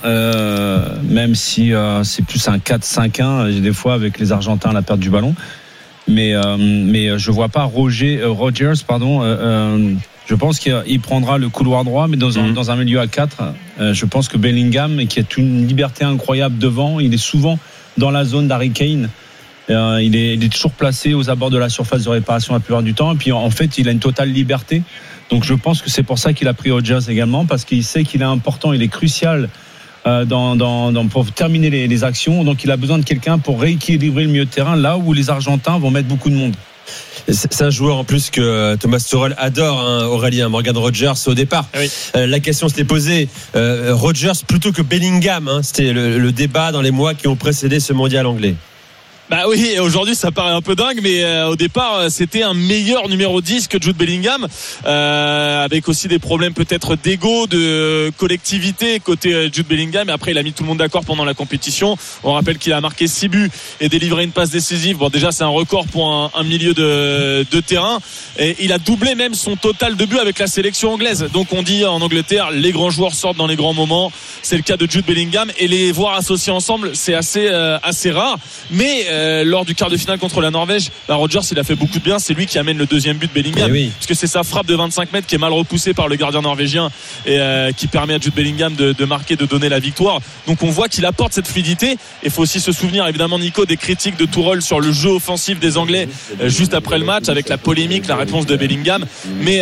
même si c'est plus un 4-5-1 des fois avec les Argentins à la perte du ballon. Mais je vois pas Rogers. Je pense qu'il prendra le couloir droit, mais dans un milieu à 4. Je pense que Bellingham, qui a une liberté incroyable devant, il est souvent dans la zone d'Harry Kane. Il est toujours placé aux abords de la surface de réparation la plupart du temps. Et puis en fait, il a une totale liberté. Donc je pense que c'est pour ça qu'il a pris Rodgers également, parce qu'il sait qu'il est important, il est crucial pour terminer les actions. Donc il a besoin de quelqu'un pour rééquilibrer le milieu de terrain là où les Argentins vont mettre beaucoup de monde. C'est un joueur en plus que Thomas Tuchel adore, Aurélien. Morgan Rodgers au départ. Oui. La question s'était posée, Rodgers plutôt que Bellingham, c'était le débat dans les mois qui ont précédé ce mondial anglais. Bah oui, aujourd'hui ça paraît un peu dingue, mais au départ c'était un meilleur numéro 10 que Jude Bellingham, avec aussi des problèmes peut-être d'ego, de collectivité côté Jude Bellingham. Et après il a mis tout le monde d'accord pendant la compétition. On rappelle qu'il a marqué 6 buts et délivré une passe décisive. Bon, déjà c'est un record pour un milieu de terrain, et il a doublé même son total de buts avec la sélection anglaise. Donc on dit en Angleterre, les grands joueurs sortent dans les grands moments. C'est le cas de Jude Bellingham, et les voir associés ensemble c'est assez rare. Mais lors du quart de finale contre la Norvège, Rodgers il a fait beaucoup de bien. C'est lui qui amène le deuxième but de Bellingham, parce que c'est sa frappe de 25 mètres qui est mal repoussée par le gardien norvégien et qui permet à Jude Bellingham de marquer, de donner la victoire. Donc on voit qu'il apporte cette fluidité. Il faut aussi se souvenir évidemment, Nico, des critiques de Tuchel sur le jeu offensif des Anglais juste après le match, avec la polémique, la réponse de Bellingham. Mais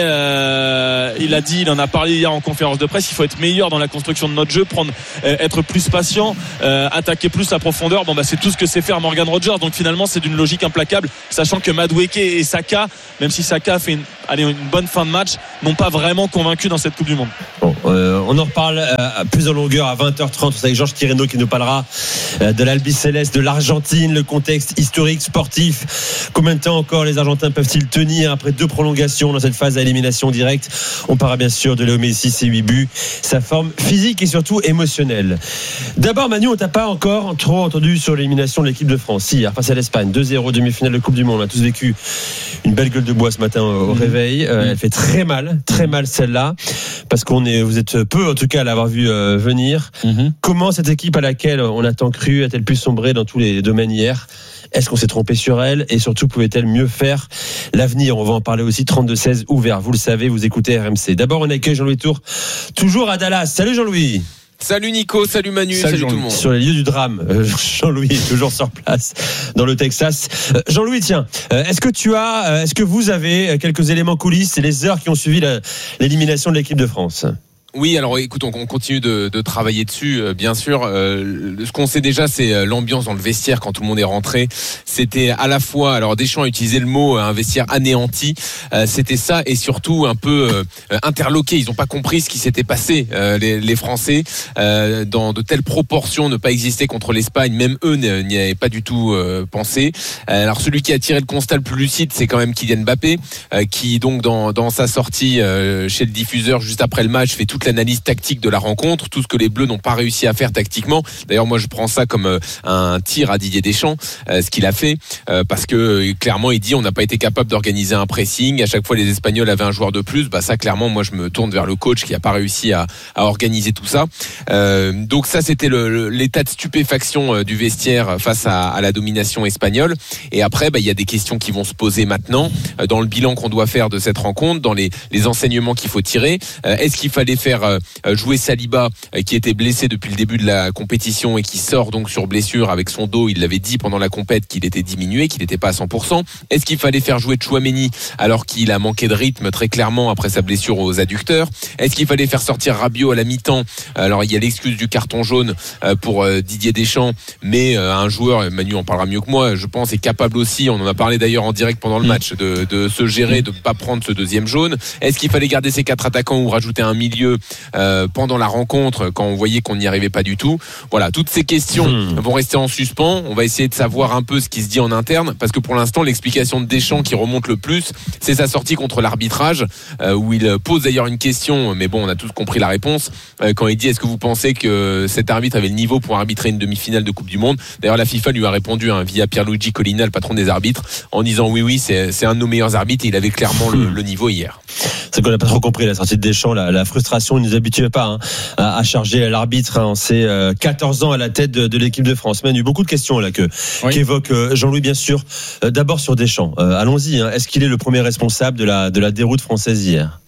il en a parlé hier en conférence de presse, il faut être meilleur dans la construction de notre jeu, être plus patient, attaquer plus à profondeur. C'est tout ce que sait faire Morgan Rodgers. Donc finalement c'est d'une logique implacable, sachant que Madueke et Saka, même si Saka a fait une bonne fin de match, n'ont pas vraiment convaincu dans cette Coupe du Monde. Bon, on en reparle plus en longueur à 20h30. C'est avec Georges Tireno qui nous parlera de l'Albi Céleste, de l'Argentine, le contexte historique, sportif. Combien de temps encore les Argentins peuvent-ils tenir après 2 prolongations dans cette phase à élimination directe? On parlera bien sûr de Léo Messi, ses 8 buts, sa forme physique et surtout émotionnelle. D'abord Manu, on t'a pas encore trop entendu sur l'élimination de l'équipe de France hier face à l'Espagne, 2-0, demi-finale de Coupe du Monde. On a tous vécu une belle gueule de bois ce matin au réveil. Elle fait très mal celle-là, parce vous êtes peu en tout cas à l'avoir vu venir. Comment cette équipe à laquelle on a tant cru a-t-elle pu sombrer dans tous les domaines hier? Est-ce qu'on s'est trompé sur elle, et surtout pouvait-elle mieux faire l'avenir? On va en parler aussi. 32-16 ouvert, vous le savez, vous écoutez RMC. D'abord on accueille Jean-Louis Tour, toujours à Dallas. Salut Jean-Louis. Salut Nico, salut Manu, salut tout le monde. Sur les lieux du drame, Jean-Louis est toujours sur place dans le Texas. Jean-Louis, tiens, est-ce que vous avez quelques éléments coulisses et les heures qui ont suivi l'élimination de l'équipe de France? Oui, alors écoute, on continue de travailler dessus, bien sûr. Ce qu'on sait déjà, c'est l'ambiance dans le vestiaire quand tout le monde est rentré. C'était à la fois, alors Deschamps a utilisé le mot, un vestiaire anéanti. C'était ça, et surtout un peu interloqué. Ils n'ont pas compris ce qui s'était passé, les Français, dans de telles proportions, ne pas exister contre l'Espagne. Même eux n'y avaient pas du tout pensé. Alors celui qui a tiré le constat le plus lucide, c'est quand même Kylian Mbappé, qui donc dans sa sortie chez le diffuseur juste après le match fait toute l'analyse tactique de la rencontre, tout ce que les Bleus n'ont pas réussi à faire tactiquement. D'ailleurs moi je prends ça comme un tir à Didier Deschamps, ce qu'il a fait, parce que clairement il dit on n'a pas été capable d'organiser un pressing, à chaque fois les Espagnols avaient un joueur de plus. Ça clairement moi je me tourne vers le coach qui n'a pas réussi à organiser tout ça. Donc ça c'était l'état de stupéfaction du vestiaire face à la domination espagnole. Et après il y a des questions qui vont se poser maintenant dans le bilan qu'on doit faire de cette rencontre, dans les enseignements qu'il faut tirer. Est-ce qu'il fallait faire jouer Saliba, qui était blessé depuis le début de la compétition et qui sort donc sur blessure avec son dos? Il l'avait dit pendant la compète qu'il était diminué, qu'il n'était pas à 100%. Est-ce qu'il fallait faire jouer Tchouaméni alors qu'il a manqué de rythme très clairement après sa blessure aux adducteurs? Est-ce qu'il fallait faire sortir Rabiot à la mi-temps? Alors il y a l'excuse du carton jaune pour Didier Deschamps, mais un joueur, Manu en parlera mieux que moi, je pense, est capable aussi, on en a parlé d'ailleurs en direct pendant le match, de se gérer, de ne pas prendre ce deuxième jaune. Est-ce qu'il fallait garder ses 4 attaquants ou rajouter un milieu pendant la rencontre quand on voyait qu'on n'y arrivait pas du tout? Voilà, toutes ces questions vont rester en suspens. On va essayer de savoir un peu ce qui se dit en interne, parce que pour l'instant l'explication de Deschamps qui remonte le plus, c'est sa sortie contre l'arbitrage, où il pose d'ailleurs une question, mais bon on a tous compris la réponse, quand il dit est-ce que vous pensez que cet arbitre avait le niveau pour arbitrer une demi-finale de Coupe du Monde? D'ailleurs la FIFA lui a répondu via Pierluigi Collina, le patron des arbitres, en disant oui c'est un de nos meilleurs arbitres, et il avait clairement le niveau hier. C'est qu'on n'a pas trop compris la sortie de Deschamps, la frustration. Il ne nous habituait pas à charger l'arbitre en ses 14 ans à la tête de l'équipe de France. Mais il y a eu beaucoup de questions là qu'évoque Jean-Louis, bien sûr. D'abord sur Deschamps, allons-y. Est-ce qu'il est le premier responsable de la déroute française hier?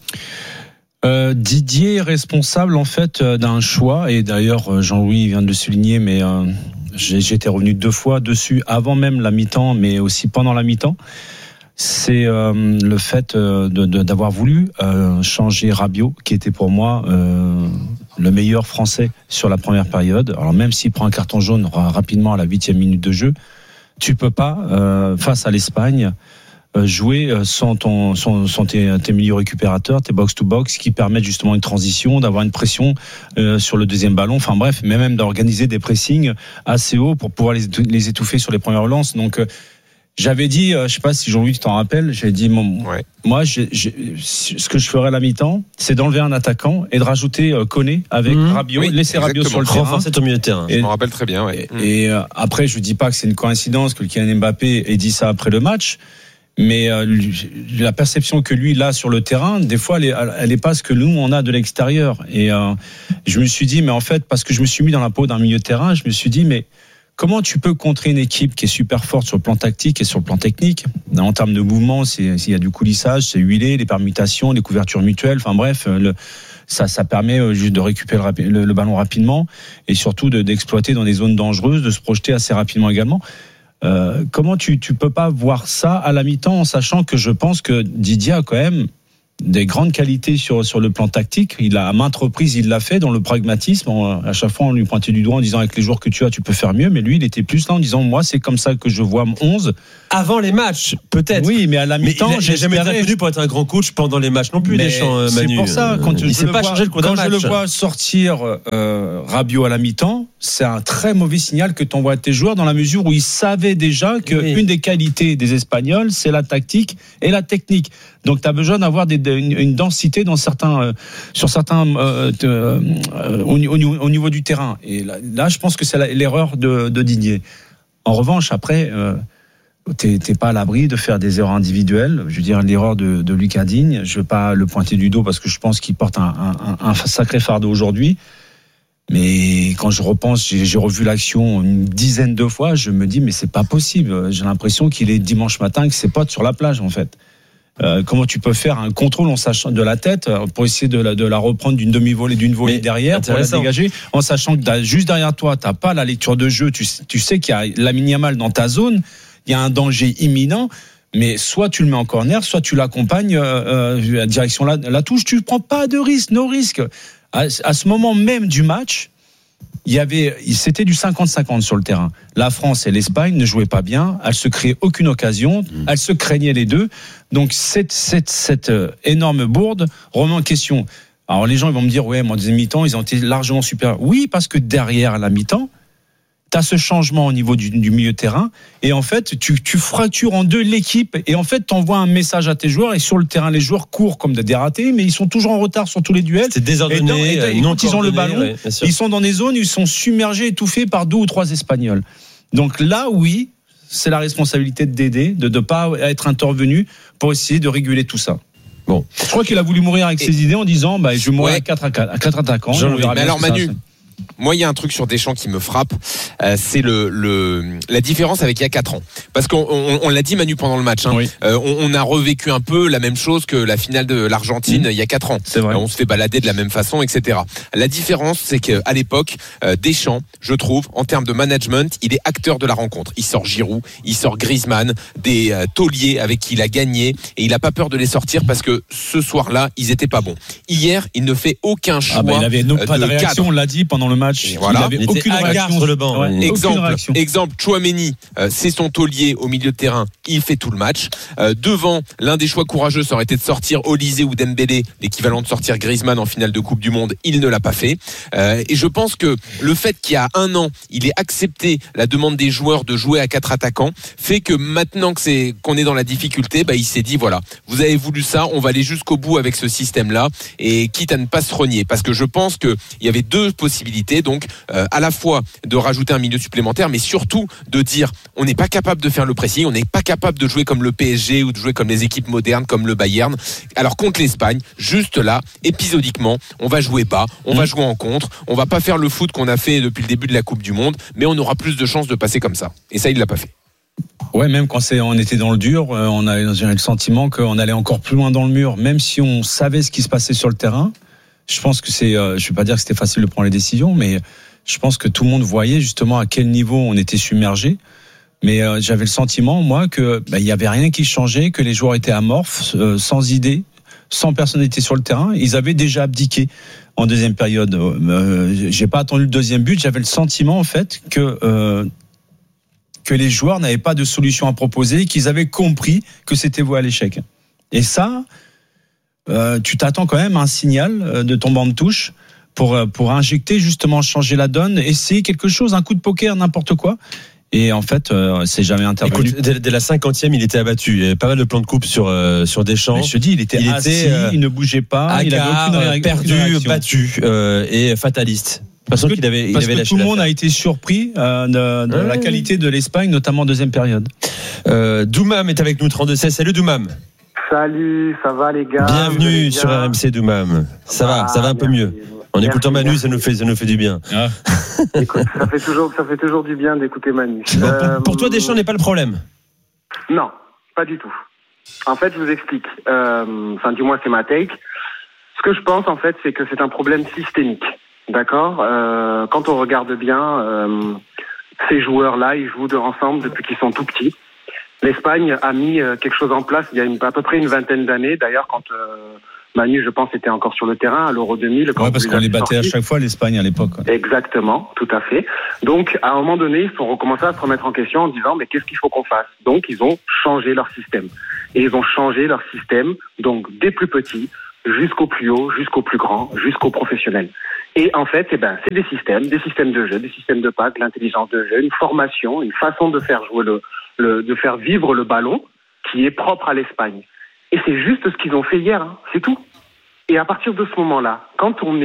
Didier est responsable en fait d'un choix, et d'ailleurs Jean-Louis vient de le souligner, mais j'étais revenu 2 fois dessus avant même la mi-temps, mais aussi pendant la mi-temps. C'est le fait d'avoir voulu changer Rabiot, qui était pour moi le meilleur Français sur la première période. Alors même s'il prend un carton jaune rapidement à la 8e minute de jeu, tu peux pas face à l'Espagne jouer sans tes milieux récupérateurs, tes box-to-box qui permettent justement une transition, d'avoir une pression sur le deuxième ballon, enfin bref, mais même d'organiser des pressings assez hauts pour pouvoir les étouffer sur les premières relances. Donc j'avais dit, je sais pas si Jean-Louis tu t'en rappelles, j'avais dit moi ce que je ferais à la mi-temps, c'est d'enlever un attaquant et de rajouter Koné avec Rabiot, laisser Rabiot sur le terrain, renforcer ton milieu de terrain. Je me rappelle très bien. Et après, je dis pas que c'est une coïncidence que le Kylian Mbappé ait dit ça après le match. Mais la perception que lui il a sur le terrain, des fois, elle est pas ce que nous on a de l'extérieur. Et je me suis dit, mais en fait, parce que je me suis mis dans la peau d'un milieu de terrain, je me suis dit, mais comment tu peux contrer une équipe qui est super forte sur le plan tactique et sur le plan technique? En termes de mouvement, s'il y a du coulissage, c'est huilé, les permutations, les couvertures mutuelles, enfin bref, ça permet juste de récupérer le ballon rapidement et surtout d'exploiter dans des zones dangereuses, de se projeter assez rapidement également. Comment tu peux pas voir ça à la mi-temps en sachant que je pense que Didier a quand même des grandes qualités sur le plan tactique. Il a à maintes reprises, il l'a fait dans le pragmatisme. À chaque fois, on lui pointait du doigt en disant avec les joueurs que tu as, tu peux faire mieux. Mais lui, il était plus là en disant moi, c'est comme ça que je vois mon 11. Avant les matchs, peut-être. Oui, mais à la mi-temps, j'ai jamais été reconnu pour être un grand coach pendant les matchs non plus. Deschamps, Manu. C'est pour ça quand il s'est pas changé le cours d'un match. Quand je le vois sortir Rabiot à la mi-temps, c'est un très mauvais signal que t'envoies à tes joueurs dans la mesure où ils savaient déjà que une des qualités des Espagnols, c'est la tactique et la technique. Donc, tu as besoin d'avoir une densité dans sur certains au niveau du terrain. Et là, je pense que c'est l'erreur de Didier. En revanche, après, t'es pas à l'abri de faire des erreurs individuelles. Je veux dire, l'erreur de Lucas Digne, je veux pas le pointer du dos parce que je pense qu'il porte un sacré fardeau aujourd'hui. Mais quand je repense, j'ai revu l'action une dizaine de fois, je me dis mais c'est pas possible. J'ai l'impression qu'il est dimanche matin avec ses potes sur la plage en fait. Comment tu peux faire un contrôle en sachant de la tête pour essayer de la reprendre d'une demi-volée, d'une volée derrière pour la dégager, en sachant que juste derrière toi t'as pas la lecture de jeu, tu sais qu'il y a Lamine Yamal dans ta zone, il y a un danger imminent, mais soit tu le mets en corner, soit tu l'accompagnes la direction la touche, tu prends pas de risque, no risque. À ce moment même du match, c'était du 50-50 sur le terrain. La France et l'Espagne ne jouaient pas bien, elles se créaient aucune occasion, elles se craignaient les deux. Donc cette énorme bourde remet en question. Alors les gens ils vont me dire ouais, en deuxième mi-temps ils ont été largement supérieurs. Oui, parce que derrière la mi-temps, t'as ce changement au niveau du milieu de terrain et en fait tu fractures en deux l'équipe et en fait t'envoies un message à tes joueurs et sur le terrain les joueurs courent comme des ratés mais ils sont toujours en retard sur tous les duels. C'est désordonné. Et quand ils ont le ballon, ils sont dans des zones où ils sont submergés, étouffés par 2 ou 3 Espagnols. Donc là oui, c'est la responsabilité de Dédé de ne pas être intervenu pour essayer de réguler tout ça. Bon, je crois qu'il a voulu mourir avec ses idées en disant je vais mourir à 4 attaquants. Mais alors Manu, moi, il y a un truc sur Deschamps qui me frappe, c'est la différence avec il y a 4 ans. Parce qu'on l'a dit Manu pendant le match, hein, on a revécu un peu la même chose que la finale de l'Argentine il y a 4 ans. C'est vrai. On se fait balader de la même façon, etc. La différence, c'est qu'à l'époque, Deschamps, je trouve, en termes de management, il est acteur de la rencontre. Il sort Giroud, il sort Griezmann, des tauliers avec qui il a gagné, et il n'a pas peur de les sortir parce que ce soir-là, ils étaient pas bons. Hier, il ne fait aucun choix. Il avait pas de réaction, on l'a dit pendant le match. Voilà. Il avait aucune réaction sur le banc. Exemple, Tchouaméni, c'est son taulier au milieu de terrain, il fait tout le match. Devant, l'un des choix courageux, ça aurait été de sortir Olysée ou Dembélé, l'équivalent de sortir Griezmann en finale de Coupe du Monde, il ne l'a pas fait. Et je pense que le fait qu'il y a 1 an, il ait accepté la demande des joueurs de jouer à 4 attaquants, fait que maintenant qu'on est dans la difficulté, il s'est dit voilà, vous avez voulu ça, on va aller jusqu'au bout avec ce système-là, et quitte à ne pas se renier, parce que je pense qu'il y avait 2 possibilités. Donc à la fois de rajouter un milieu supplémentaire, mais surtout de dire on n'est pas capable de faire le pressing, on n'est pas capable de jouer comme le PSG ou de jouer comme les équipes modernes comme le Bayern. Alors contre l'Espagne, juste là, épisodiquement, on va jouer bas, on va jouer en contre, on va pas faire le foot qu'on a fait depuis le début de la Coupe du Monde, mais on aura plus de chances de passer comme ça. Et ça, il l'a pas fait. Ouais, même quand on était dans le dur, on avait le sentiment qu'on allait encore plus loin dans le mur, même si on savait ce qui se passait sur le terrain. Je pense que je vais pas dire que c'était facile de prendre les décisions, mais je pense que tout le monde voyait justement à quel niveau on était submergé. Mais j'avais le sentiment, moi, que il y avait rien qui changeait, que les joueurs étaient amorphes, sans idée, sans personnalité sur le terrain. Ils avaient déjà abdiqué en deuxième période. J'ai pas attendu le deuxième but. J'avais le sentiment, en fait, que les joueurs n'avaient pas de solution à proposer, qu'ils avaient compris que c'était voué à l'échec. Et ça, tu t'attends quand même à un signal de ton banc de touche pour injecter, justement, changer la donne, essayer quelque chose, un coup de poker, n'importe quoi. Et en fait, c'est jamais intervenu. Écoute, dès la 50e, il était abattu. Il y avait pas mal de plans de coupe sur Deschamps. Mais je te dis, il était assis, il ne bougeait pas, il avait perdu, battu et fataliste. Parce que tout le monde a été surpris de la qualité de l'Espagne, notamment en deuxième période. Doumam est avec nous, 32-16. Salut Doumam. Salut, ça va les gars? Bienvenue sur RMC va un peu mieux. En écoutant Manu, ça nous fait du bien. Ah. Écoute, ça fait toujours du bien d'écouter Manu. Pour toi, Deschamps n'est pas le problème? Non, pas du tout. En fait, je vous explique. Du moins, c'est ma take. Ce que je pense, en fait, c'est que c'est un problème systémique. D'accord? Quand on regarde bien, ces joueurs-là, ils jouent ensemble depuis qu'ils sont tout petits. L'Espagne a mis quelque chose en place il y a à peu près une vingtaine d'années. D'ailleurs, quand Manu, je pense, était encore sur le terrain à l'Euro 2000. Parce qu'on les battait à chaque fois, l'Espagne, à l'époque. Exactement, tout à fait. Donc, à un moment donné, ils ont recommencé à se remettre en question en disant, mais qu'est-ce qu'il faut qu'on fasse? Donc, ils ont changé leur système. Et ils ont changé leur système, donc, des plus petits jusqu'au plus haut, jusqu'au plus grand, jusqu'au professionnel. Et en fait, c'est des systèmes de jeu, des systèmes de passe, de l'intelligence de jeu, une formation, une façon de faire jouer de faire vivre le ballon qui est propre à l'Espagne. Et c'est juste ce qu'ils ont fait hier, hein, c'est tout. Et à partir de ce moment-là, quand on est